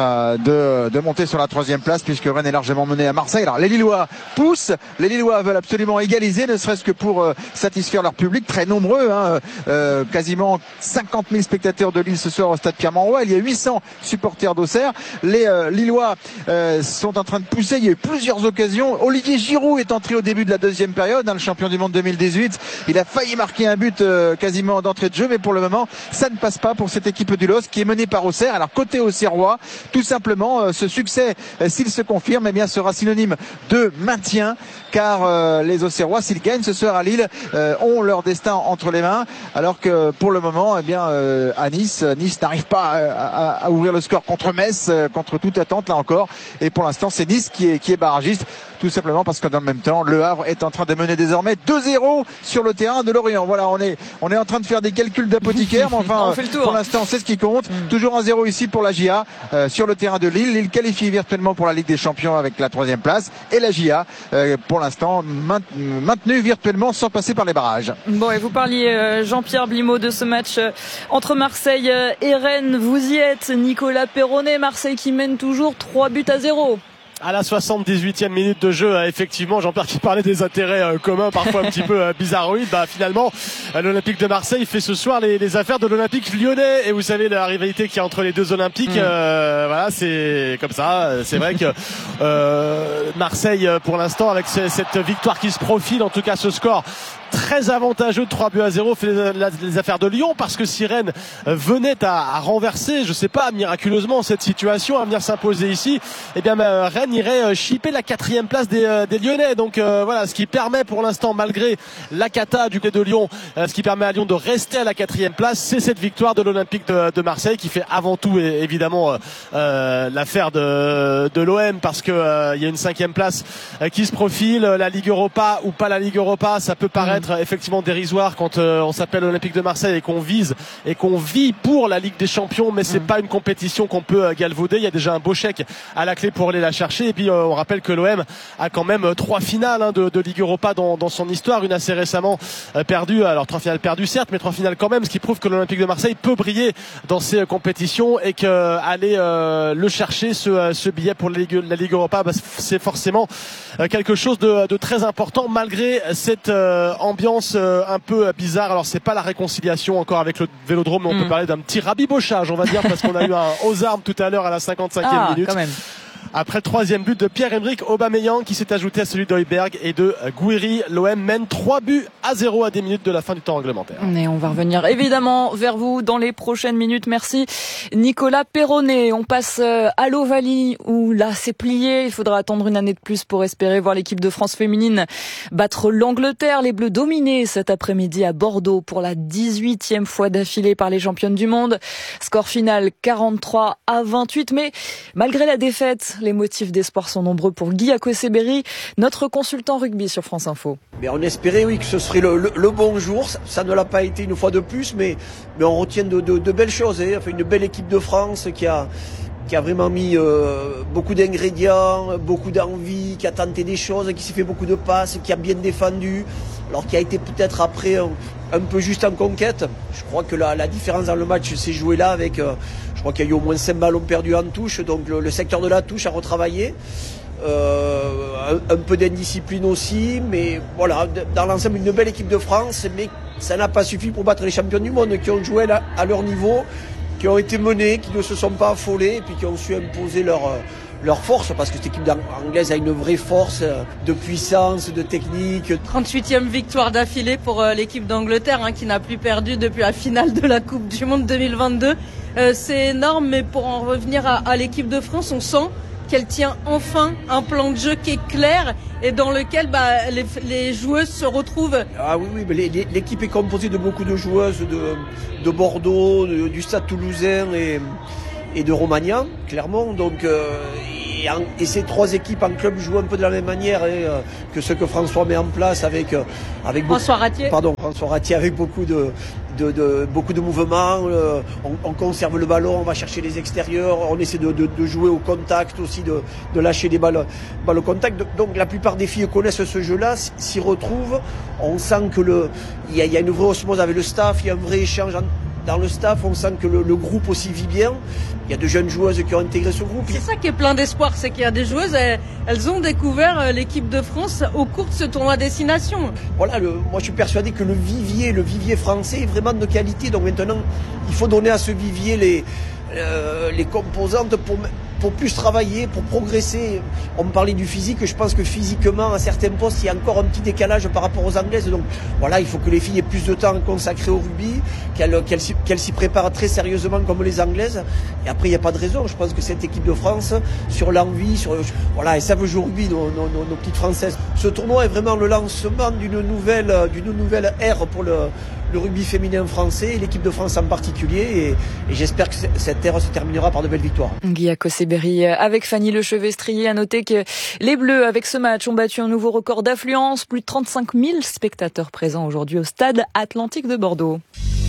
Speaker 4: de monter sur la 3e place, puisque Rennes est largement mené à Marseille. Alors les Lillois poussent, les Lillois veulent absolument égaliser, ne serait-ce que pour satisfaire leur public très nombreux, hein. Quasiment 50 000 spectateurs de Lille ce soir au stade Pierre-Mauroy. Il y a 800 supporters d'Auxerre. Les Lillois sont en train de pousser. Il y a eu plusieurs occasions. Olivier Giroud est entré au début de la 2e période, hein, le champion du monde 2018. Il a failli marquer un but quasiment d'entrée de jeu, mais pour le moment, ça ne passe pas pour cette équipe du LOSC qui est menée par Auxerre. Alors côté Auxerrois, tout simplement, ce succès, s'il se confirme, eh bien, sera synonyme de maintien, car les Auxerrois, s'ils gagnent ce soir à Lille, ont leur destin entre les mains. Alors que pour le moment, eh bien, à Nice n'arrive pas à ouvrir le score contre Metz, contre toute attente là encore. Et pour l'instant, c'est Nice qui est barragiste, tout simplement parce que dans le même temps, Le Havre est en train de mener désormais 2-0 sur le terrain de Lorient. Voilà, on est en train de faire des calculs d'apothicaire, mais enfin, pour l'instant, c'est ce qui compte. Toujours 1-0 ici pour la GIA sur le terrain de Lille. Lille qualifie virtuellement pour la Ligue des Champions avec la 3e place, et la GIA, pour l'instant, maintenue virtuellement sans passer par les barrages.
Speaker 2: Bon, et vous parliez, Jean-Pierre Blimaud, de ce match entre Marseille et Rennes. Vous y êtes, Nicolas Perronnet. Marseille qui mène toujours 3-0.
Speaker 6: À la 78e minute de jeu, effectivement, Jean-Pierre qui parlait des intérêts communs, parfois un petit peu bizarroïdes, finalement, l'Olympique de Marseille fait ce soir les affaires de l'Olympique lyonnais. Et vous savez, la rivalité qu'il y a entre les deux Olympiques, voilà, c'est comme ça. C'est vrai que Marseille, pour l'instant, avec cette victoire qui se profile, en tout cas ce score très avantageux de 3-0, fait les affaires de Lyon, parce que si Rennes venait à renverser, je sais pas, miraculeusement cette situation, à venir s'imposer ici, eh bien Rennes irait chipper la 4e place des Lyonnais. Donc voilà, ce qui permet pour l'instant, malgré la cata du côté de Lyon, ce qui permet à Lyon de rester à la 4e place, c'est cette victoire de l'Olympique de Marseille, qui fait avant tout évidemment l'affaire de l'OM, parce que il y a une 5e place qui se profile. La Ligue Europa ou pas la Ligue Europa, ça peut paraître effectivement dérisoire quand on s'appelle Olympique de Marseille et qu'on vise et qu'on vit pour la Ligue des Champions, mais c'est pas une compétition qu'on peut galvauder. Il y a déjà un beau chèque à la clé pour aller la chercher, et puis on rappelle que l'OM a quand même 3 finales de Ligue Europa dans son histoire, une assez récemment perdue, alors 3 finales perdues certes, mais 3 finales quand même, ce qui prouve que l'Olympique de Marseille peut briller dans ces compétitions, et que aller le chercher, ce billet pour la Ligue Europa, c'est forcément quelque chose de très important, malgré cette ambiance un peu bizarre. Alors c'est pas la réconciliation encore avec le Vélodrome, mais on peut parler d'un petit rabibochage, on va dire, parce qu'on a eu un aux armes tout à l'heure à la 55e minute.
Speaker 2: Quand même.
Speaker 6: après le troisième but de Pierre-Emerick Aubameyang qui s'est ajouté à celui d'Højbjerg et de Gouiri. L'OM mène 3-0 à 10 minutes de la fin du temps réglementaire.
Speaker 2: Et on va revenir évidemment vers vous dans les prochaines minutes. Merci Nicolas Perronnet. On passe à l'Ovalie où là c'est plié. Il faudra attendre une année de plus pour espérer voir l'équipe de France féminine battre l'Angleterre. Les Bleus dominés cet après-midi à Bordeaux pour la 18e fois d'affilée par les championnes du monde. Score final 43-28. Mais malgré la défaite, les motifs d'espoir sont nombreux pour Guy Akoseberi, notre consultant rugby sur France Info.
Speaker 17: Mais on espérait oui que ce serait le bon jour. Ça ne l'a pas été une fois de plus, mais on retient de belles choses. Enfin, une belle équipe de France qui a vraiment mis beaucoup d'ingrédients, beaucoup d'envie, qui a tenté des choses, qui s'est fait beaucoup de passes, qui a bien défendu, alors qui a été peut-être après un peu juste en conquête. Je crois que la différence dans le match s'est jouée là avec, je crois qu'il y a eu au moins 5 ballons perdus en touche, donc le secteur de la touche a retravaillé. Un peu d'indiscipline aussi, mais voilà, dans l'ensemble une belle équipe de France, mais ça n'a pas suffi pour battre les champions du monde qui ont joué à leur niveau, qui ont été menés, qui ne se sont pas affolés et puis qui ont su imposer leur force, parce que cette équipe anglaise a une vraie force de puissance, de technique.
Speaker 18: 38e victoire d'affilée pour l'équipe d'Angleterre qui n'a plus perdu depuis la finale de la Coupe du Monde 2022. C'est énorme, mais pour en revenir à l'équipe de France, on sent qu'elle tient enfin un plan de jeu qui est clair et dans lequel les joueuses se retrouvent.
Speaker 17: Ah oui, mais l'équipe est composée de beaucoup de joueuses de Bordeaux, du Stade Toulousain et de Romagna, clairement. Donc, et ces trois équipes en club jouent un peu de la même manière que ce que François met en place avec
Speaker 18: François Ratier.
Speaker 17: François Ratier avec beaucoup de mouvements. On conserve le ballon, on va chercher les extérieurs, on essaie de jouer au contact aussi, de lâcher des balles au contact. Donc la plupart des filles connaissent ce jeu-là, s'y retrouvent. On sent que il y a une vraie osmose avec le staff, il y a un vrai échange dans le staff, on sent que le groupe aussi vit bien. Il y a de jeunes joueuses qui ont intégré ce groupe.
Speaker 18: C'est ça qui est plein d'espoir, c'est qu'il y a des joueuses, elles ont découvert l'équipe de France au cours de ce tournoi à destination.
Speaker 17: Voilà, moi je suis persuadé que le vivier français est vraiment de qualité. Donc maintenant, il faut donner à ce vivier les composantes pour plus travailler, pour progresser. On me parlait du physique, je pense que physiquement, à certains postes, il y a encore un petit décalage par rapport aux Anglaises. Donc voilà, il faut que les filles aient plus de temps consacré au rugby, qu'elles s'y préparent très sérieusement comme les Anglaises. Et après, il n'y a pas de raison. Je pense que cette équipe de France, sur l'envie, voilà, et ça veut jouer au rugby, nos petites Françaises. Ce tournoi est vraiment le lancement d'une nouvelle ère pour le rugby féminin français, et l'équipe de France en particulier, et j'espère que cette ère se terminera par de belles victoires.
Speaker 2: Guy Akoseberi avec Fanny Lechevestrier. À noter que les Bleus, avec ce match, ont battu un nouveau record d'affluence. Plus de 35 000 spectateurs présents aujourd'hui au stade Atlantique de Bordeaux.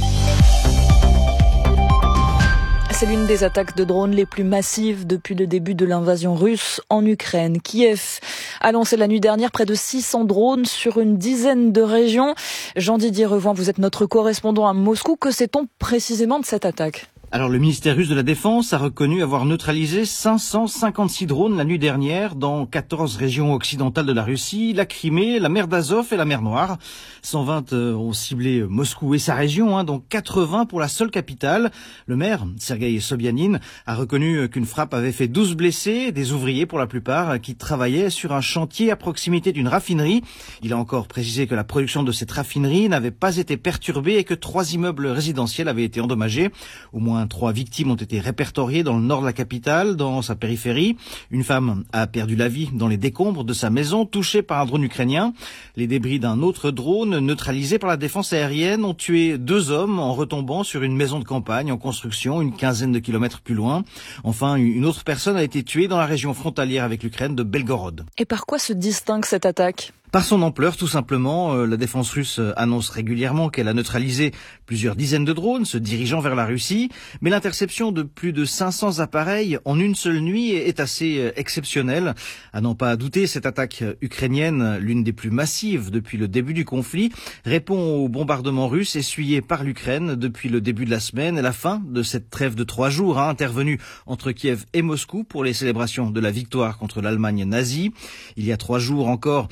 Speaker 2: C'est l'une des attaques de drones les plus massives depuis le début de l'invasion russe en Ukraine. Kiev a lancé la nuit dernière près de 600 drones sur une dizaine de régions. Jean-Didier Revoin, vous êtes notre correspondant à Moscou. Que sait-on précisément de cette attaque ?
Speaker 19: Alors le ministère russe de la Défense a reconnu avoir neutralisé 556 drones la nuit dernière dans 14 régions occidentales de la Russie, la Crimée, la mer d'Azov et la mer Noire. 120 ont ciblé Moscou et sa région, dont 80 pour la seule capitale. Le maire, Sergueï Sobyanin, a reconnu qu'une frappe avait fait 12 blessés, des ouvriers pour la plupart, qui travaillaient sur un chantier à proximité d'une raffinerie. Il a encore précisé que la production de cette raffinerie n'avait pas été perturbée et que 3 immeubles résidentiels avaient été endommagés. Au moins 3 victimes ont été répertoriées dans le nord de la capitale, dans sa périphérie. Une femme a perdu la vie dans les décombres de sa maison, touchée par un drone ukrainien. Les débris d'un autre drone, neutralisé par la défense aérienne, ont tué 2 hommes en retombant sur une maison de campagne en construction, une quinzaine de kilomètres plus loin. Enfin, une autre personne a été tuée dans la région frontalière avec l'Ukraine de Belgorod.
Speaker 2: Et par quoi se distingue cette attaque ?
Speaker 19: Par son ampleur, tout simplement. La défense russe annonce régulièrement qu'elle a neutralisé plusieurs dizaines de drones se dirigeant vers la Russie, mais l'interception de plus de 500 appareils en une seule nuit est assez exceptionnelle. À n'en pas douter, cette attaque ukrainienne, l'une des plus massives depuis le début du conflit, répond aux bombardements russes essuyés par l'Ukraine depuis le début de la semaine et la fin de cette trêve de 3 jours intervenue entre Kiev et Moscou pour les célébrations de la victoire contre l'Allemagne nazie. Il y a 3 jours encore, des frappes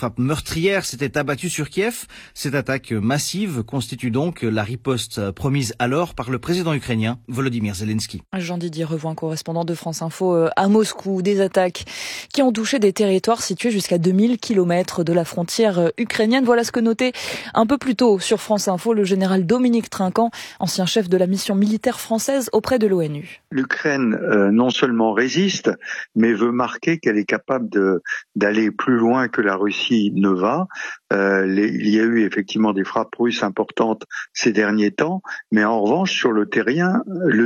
Speaker 19: frappe meurtrière s'était abattue sur Kiev. Cette attaque massive constitue donc la riposte promise alors par le président ukrainien Volodymyr Zelensky.
Speaker 2: Jean-Didier Revoin, correspondant de France Info à Moscou. Des attaques qui ont touché des territoires situés jusqu'à 2000 km de la frontière ukrainienne. Voilà ce que notait un peu plus tôt sur France Info le général Dominique Trinquant, ancien chef de la mission militaire française auprès de l'ONU.
Speaker 20: L'Ukraine non seulement résiste, mais veut marquer qu'elle est capable d'aller plus loin que la Russie ne va. Il y a eu effectivement des frappes russes importantes ces derniers temps, mais en revanche sur le terrain,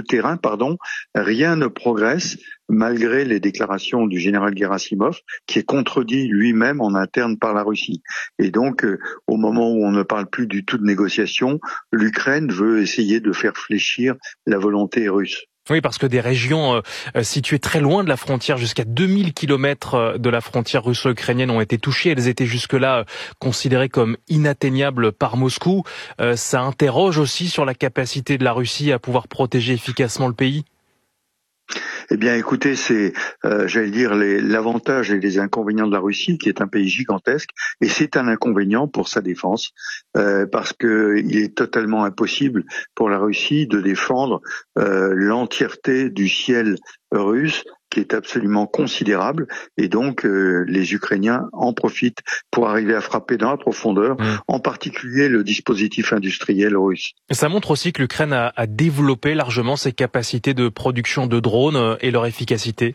Speaker 20: rien ne progresse malgré les déclarations du général Gerasimov, qui est contredit lui-même en interne par la Russie. Et donc, au moment où on ne parle plus du tout de négociation, l'Ukraine veut essayer de faire fléchir la volonté russe.
Speaker 12: Oui, parce que des régions situées très loin de la frontière, jusqu'à 2000 km de la frontière russo-ukrainienne ont été touchées. Elles étaient jusque-là considérées comme inatteignables par Moscou. Ça interroge aussi sur la capacité de la Russie à pouvoir protéger efficacement le pays.
Speaker 20: Eh bien, écoutez, c'est, l'avantage et les inconvénients de la Russie, qui est un pays gigantesque, et c'est un inconvénient pour sa défense, parce que il est totalement impossible pour la Russie de défendre l'entièreté du ciel russe, qui est absolument considérable, et donc les Ukrainiens en profitent pour arriver à frapper dans la profondeur, en particulier le dispositif industriel russe.
Speaker 12: Ça montre aussi que l'Ukraine a développé largement ses capacités de production de drones et leur efficacité.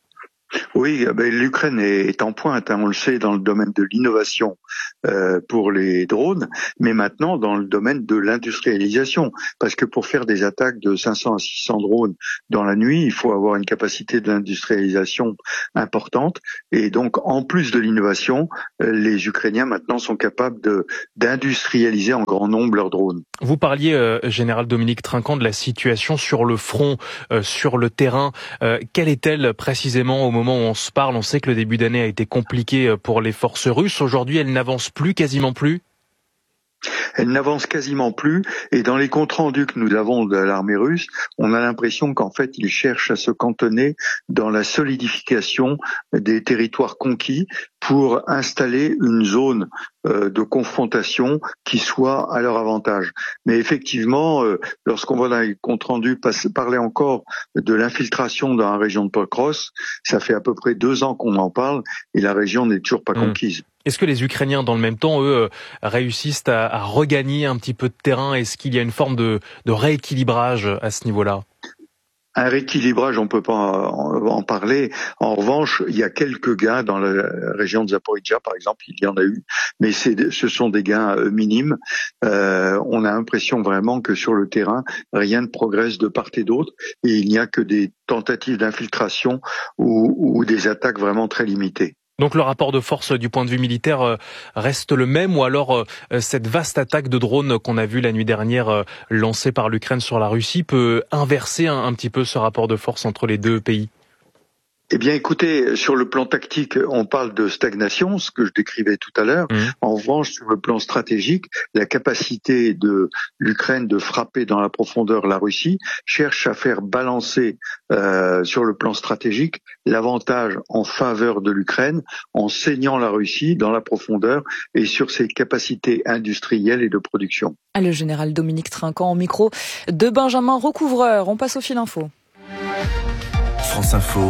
Speaker 20: Oui, l'Ukraine est en pointe, on le sait, dans le domaine de l'innovation pour les drones, mais maintenant dans le domaine de l'industrialisation, parce que pour faire des attaques de 500 à 600 drones dans la nuit, il faut avoir une capacité d'industrialisation importante, et donc en plus de l'innovation, les Ukrainiens maintenant sont capables d'industrialiser en grand nombre leurs drones.
Speaker 12: Vous parliez, général Dominique Trinquant, de la situation sur le front, sur le terrain. Quelle est-elle précisément au moment où on se parle? On sait que le début d'année a été compliqué pour les forces russes. Aujourd'hui, elles n'avancent plus, quasiment plus?
Speaker 20: Elle n'avance quasiment plus, et dans les comptes rendus que nous avons de l'armée russe, on a l'impression qu'en fait ils cherchent à se cantonner dans la solidification des territoires conquis pour installer une zone de confrontation qui soit à leur avantage. Mais effectivement, lorsqu'on voit dans les comptes rendus parler encore de l'infiltration dans la région de Pokrovsk, ça fait à peu près 2 ans qu'on en parle et la région n'est toujours pas conquise.
Speaker 12: Est-ce que les Ukrainiens, dans le même temps, eux, réussissent à regagner un petit peu de terrain? Est-ce qu'il y a une forme de rééquilibrage à ce niveau-là?
Speaker 20: Un rééquilibrage, on peut pas en parler. En revanche, il y a quelques gains dans la région de Zaporizhzhia, par exemple, il y en a eu, mais ce sont des gains minimes. On a l'impression vraiment que sur le terrain, rien ne progresse de part et d'autre, et il n'y a que des tentatives d'infiltration ou des attaques vraiment très limitées.
Speaker 12: Donc le rapport de force du point de vue militaire reste le même, ou alors cette vaste attaque de drones qu'on a vue la nuit dernière lancée par l'Ukraine sur la Russie peut inverser un petit peu ce rapport de force entre les deux pays?
Speaker 20: Eh bien, écoutez, sur le plan tactique, on parle de stagnation, ce que je décrivais tout à l'heure. En revanche, sur le plan stratégique, la capacité de l'Ukraine de frapper dans la profondeur la Russie cherche à faire balancer sur le plan stratégique l'avantage en faveur de l'Ukraine en saignant la Russie dans la profondeur et sur ses capacités industrielles et de production.
Speaker 2: Le général Dominique Trinquant au micro de Benjamin Recouvreur. On passe au fil info.
Speaker 9: France Info.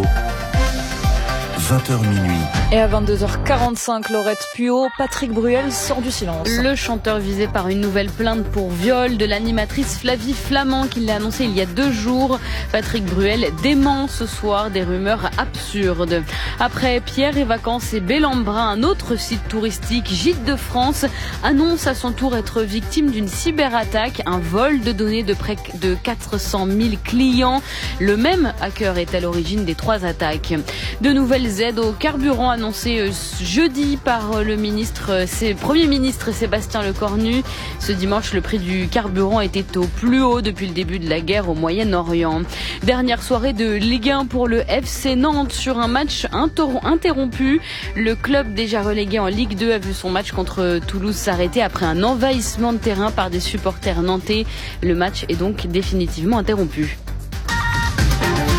Speaker 9: 20h minuit.
Speaker 2: Et à 22h45, Laurette Puot, Patrick Bruel sort du silence.
Speaker 3: Le chanteur visé par une nouvelle plainte pour viol de l'animatrice Flavie Flamand, qui l'a annoncé il y a 2 jours. Patrick Bruel dément ce soir des rumeurs absurdes. Après Pierre et Vacances et Bellambrin, un autre site touristique, Gîtes de France, annonce à son tour être victime d'une cyberattaque, un vol de données de près de 400 000 clients. Le même hacker est à l'origine des 3 attaques. De nouvelles aides au carburant annoncées jeudi par le Premier ministre Sébastien Lecornu. Ce dimanche, le prix du carburant était au plus haut depuis le début de la guerre au Moyen-Orient. Dernière soirée de Ligue 1 pour le FC Nantes sur un match interrompu. Le club déjà relégué en Ligue 2 a vu son match contre Toulouse s'arrêter après un envahissement de terrain par des supporters nantais. Le match est donc définitivement interrompu.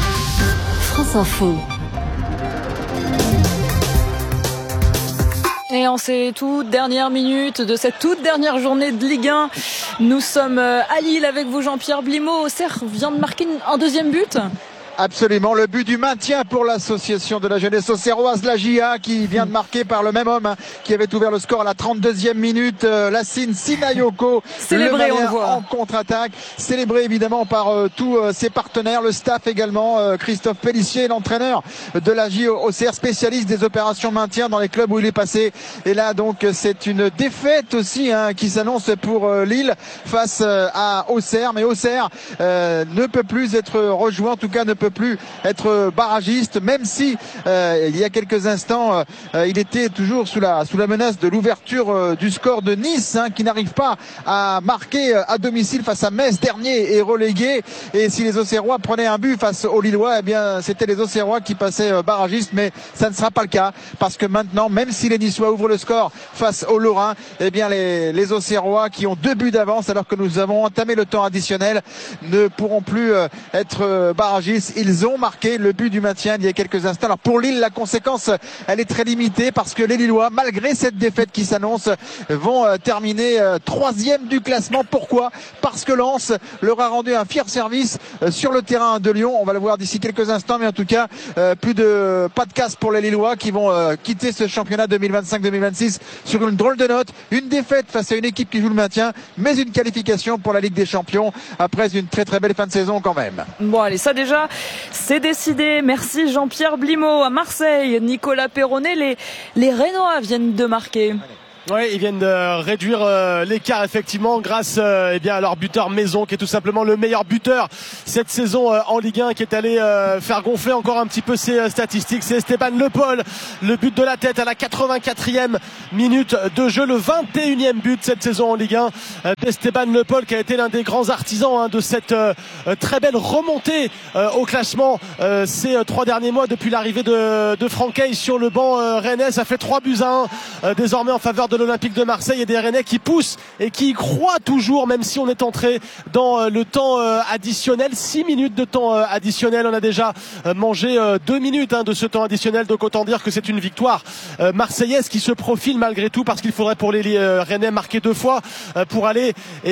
Speaker 7: France Info.
Speaker 2: Et en ces toutes dernières minutes de cette toute dernière journée de Ligue 1, nous sommes à Lille avec vous, Jean-Pierre Blimaud. Auxerre vient de marquer un deuxième but.
Speaker 4: Absolument, le but du maintien pour l'association de la jeunesse auxerroise, la JA, qui vient de marquer par le même homme qui avait ouvert le score à la 32e minute, Lassine Sinayoko,
Speaker 2: célébré, on le voit,
Speaker 4: en contre-attaque, célébré évidemment par tous ses partenaires, le staff également, Christophe Pellissier, l'entraîneur de la JA Auxerre, spécialiste des opérations maintien dans les clubs où il est passé. Et là donc c'est une défaite aussi qui s'annonce pour Lille face à Auxerre, mais Auxerre ne peut plus être rejoint, en tout cas ne peut plus être barragiste, même si il y a quelques instants il était toujours sous la menace de l'ouverture du score de Nice, qui n'arrive pas à marquer à domicile face à Metz, dernier et relégué. Et si les Auxerrois prenaient un but face aux Lillois, eh bien c'était les Auxerrois qui passaient barragistes, mais ça ne sera pas le cas, parce que maintenant, même si les Niçois ouvrent le score face aux Lorrains, eh bien les Auxerrois, qui ont 2 buts d'avance alors que nous avons entamé le temps additionnel, ne pourront plus être barragistes. Ils ont marqué le but du maintien il y a quelques instants. Alors pour Lille, la conséquence, elle est très limitée, parce que les Lillois, malgré cette défaite qui s'annonce, vont terminer 3e du classement. Pourquoi ? Parce que Lens leur a rendu un fier service sur le terrain de Lyon. On va le voir d'ici quelques instants, mais en tout cas, pas de casse pour les Lillois, qui vont quitter ce championnat 2025-2026 sur une drôle de note. Une défaite face à une équipe qui joue le maintien, mais une qualification pour la Ligue des Champions après une très très belle fin de saison quand même.
Speaker 2: Bon allez, ça déjà c'est décidé. Merci Jean-Pierre Blimaud. À Marseille, Nicolas Perronnet, les Rénois viennent de marquer.
Speaker 6: Oui, ils viennent de réduire l'écart effectivement grâce à leur buteur maison, qui est tout simplement le meilleur buteur cette saison en Ligue 1, qui est allé faire gonfler encore un petit peu ses statistiques. C'est Esteban Le Paul, le but de la tête à la 84e minute de jeu, le 21e but cette saison en Ligue 1 d'Esteban Le Paul, qui a été l'un des grands artisans de cette très belle remontée au classement ces 3 derniers mois depuis l'arrivée de Franck sur le banc rennais. Ça fait 3-1 désormais en faveur de l'Olympique de Marseille, et des Rennais qui poussent et qui croient toujours, même si on est entré dans le temps additionnel. 6 minutes de temps additionnel, on a déjà mangé 2 minutes de ce temps additionnel, donc autant dire que c'est une victoire marseillaise qui se profile malgré tout, parce qu'il faudrait pour les Rennais marquer 2 fois pour aller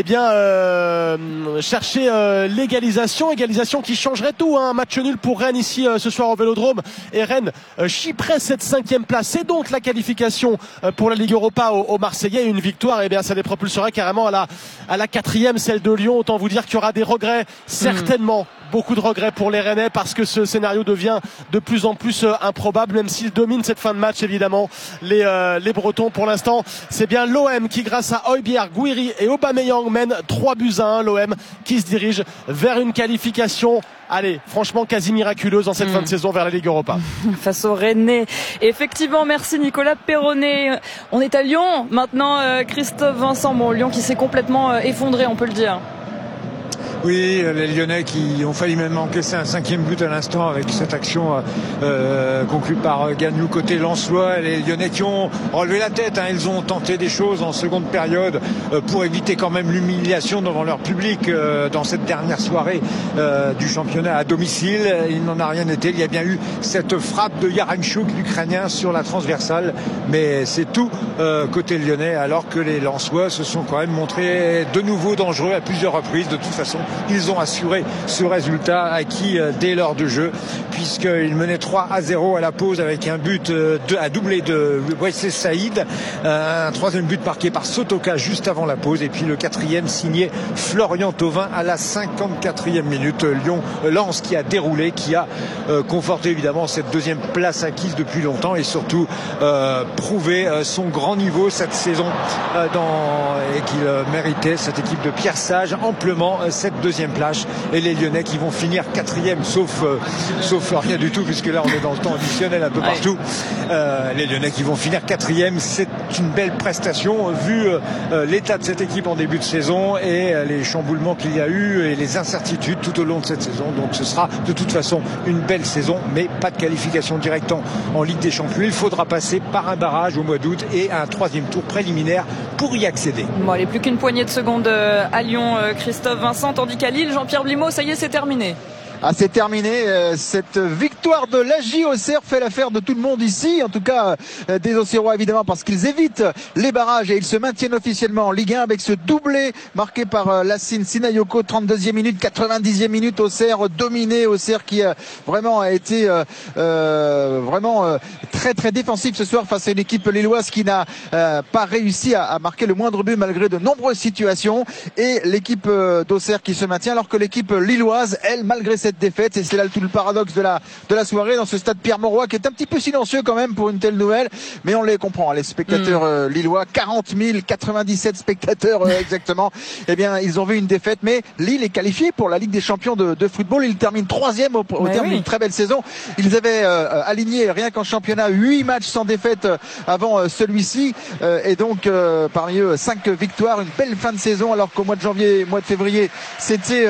Speaker 6: chercher l'égalisation qui changerait tout, un match nul pour Rennes ici ce soir au Vélodrome, et Rennes chipperait cette 5e place, et donc la qualification pour la Ligue Europa aux Marseillais. Une victoire, ça les propulserait carrément à la 4e, celle de Lyon. Autant vous dire qu'il y aura des regrets, certainement beaucoup de regrets pour les Rennais, parce que ce scénario devient de plus en plus improbable, même s'ils dominent cette fin de match évidemment, les Bretons. Pour l'instant, c'est bien l'OM qui, grâce à Højbjerg, Guiri et Aubameyang, mène 3-1. L'OM qui se dirige vers une qualification, franchement quasi miraculeuse en cette fin de saison, vers la Ligue Europa.
Speaker 2: Face aux Rennais. Effectivement, merci Nicolas Perronnet. On est à Lyon maintenant, Christophe Vincent. Lyon qui s'est complètement effondré, on peut le dire.
Speaker 5: Oui, les Lyonnais qui ont failli même encaisser un 5e but à l'instant avec cette action conclue par Gagnou côté lensois. Les Lyonnais qui ont relevé la tête, ils ont tenté des choses en seconde période pour éviter quand même l'humiliation devant leur public dans cette dernière soirée du championnat à domicile. Il n'en a rien été. Il y a bien eu cette frappe de Yaramchuk, l'Ukrainien, sur la transversale, mais c'est tout côté lyonnais, alors que les lensois se sont quand même montrés de nouveau dangereux à plusieurs reprises. De toute façon, ils ont assuré ce résultat acquis dès l'heure de jeu, puisqu'ils menaient 3-0 à la pause avec un but à doublé de Wesley Saïd, un 3e but marqué par Sotoka juste avant la pause, et puis le 4e signé Florian Thauvin à la 54e minute. Lens qui a déroulé, qui a conforté évidemment cette 2e place acquise depuis longtemps, et surtout prouvé son grand niveau cette saison et qu'il méritait, cette équipe de Pierre Sage, amplement cette 2e place. Et les Lyonnais qui vont finir 4e, sauf rien du tout, puisque là on est dans le temps additionnel un peu partout. Les Lyonnais qui vont finir 4e, c'est une belle prestation vu l'état de cette équipe en début de saison et les chamboulements qu'il y a eu et les incertitudes tout au long de cette saison. Donc ce sera de toute façon une belle saison, mais pas de qualification directe en Ligue des Champions. Il faudra passer par un barrage au mois d'août et un 3e tour préliminaire pour y accéder.
Speaker 2: Bon, il n'est plus qu'une poignée de secondes à Lyon, Christophe Vincent, tandis qu'à Lille, Jean-Pierre Blimaud, ça y est, c'est terminé.
Speaker 4: c'est terminé. Cette victoire de l'AJ Auxerre fait l'affaire de tout le monde ici, en tout cas des Auxerrois évidemment, parce qu'ils évitent les barrages et ils se maintiennent officiellement en Ligue 1 avec ce doublé marqué par Lassine Sinayoko, 32e minute, 90e minute. Auxerre dominé, Auxerre qui vraiment a été vraiment très très défensif ce soir face à une équipe lilloise qui n'a pas réussi à marquer le moindre but malgré de nombreuses situations, et l'équipe d'Auxerre qui se maintient alors que l'équipe lilloise, elle, malgré cette défaite, et c'est là tout le paradoxe de la soirée dans ce stade Pierre-Mauroy qui est un petit peu silencieux quand même pour une telle nouvelle, mais on les comprend, les spectateurs lillois, 40 000, 97 spectateurs exactement, eh bien ils ont vu une défaite, mais Lille est qualifié pour la Ligue des Champions de football. Ils terminent 3e au terme d'une très belle saison. Ils avaient aligné rien qu'en championnat 8 matchs sans défaite avant celui-ci, et donc parmi eux 5 victoires, une belle fin de saison, alors qu'au mois de janvier, mois de février, c'était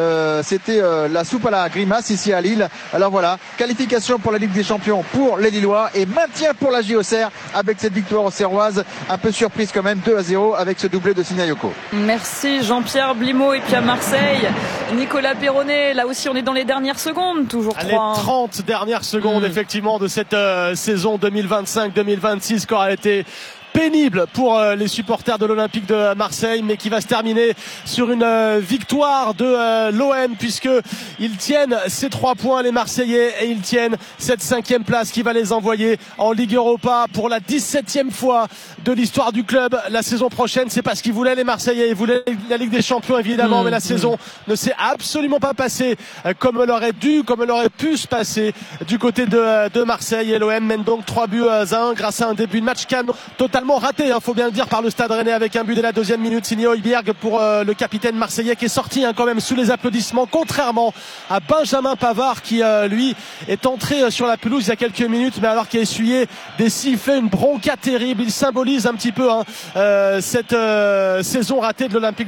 Speaker 4: la soupe à la grimace ici à Lille. Alors voilà, qualification pour la Ligue des Champions pour les Lillois et maintien pour l'AJ Auxerre avec cette victoire auxerroise, un peu surprise quand même, 2-0 avec ce doublé de Sinayoko.
Speaker 2: Merci Jean-Pierre Blimaud. Et puis à Marseille, Nicolas Perronnet, là aussi on est dans les dernières secondes, toujours 3.
Speaker 6: Les 30 dernières secondes effectivement de cette saison 2025-2026 qui aura été pénible pour les supporters de l'Olympique de Marseille, mais qui va se terminer sur une victoire de l'OM, puisque ils tiennent ces 3 points les Marseillais, et ils tiennent cette 5e place qui va les envoyer en Ligue Europa pour la 17e fois de l'histoire du club la saison prochaine. C'est pas ce qu'ils voulaient les Marseillais, ils voulaient la Ligue des Champions évidemment, mais la saison ne s'est absolument pas passée comme elle aurait dû, comme elle aurait pu se passer du côté de Marseille, et l'OM mène donc 3-1 grâce à un début de match canon totalement raté, faut bien le dire, par le Stade Rennais, avec un but dès la 2e minute signé Højbjerg pour le capitaine marseillais, qui est sorti quand même sous les applaudissements, contrairement à Benjamin Pavard qui lui est entré sur la pelouse il y a quelques minutes, mais alors qu'il a essuyé des sifflets, une bronca terrible. Il symbolise un petit peu cette saison ratée de l'Olympique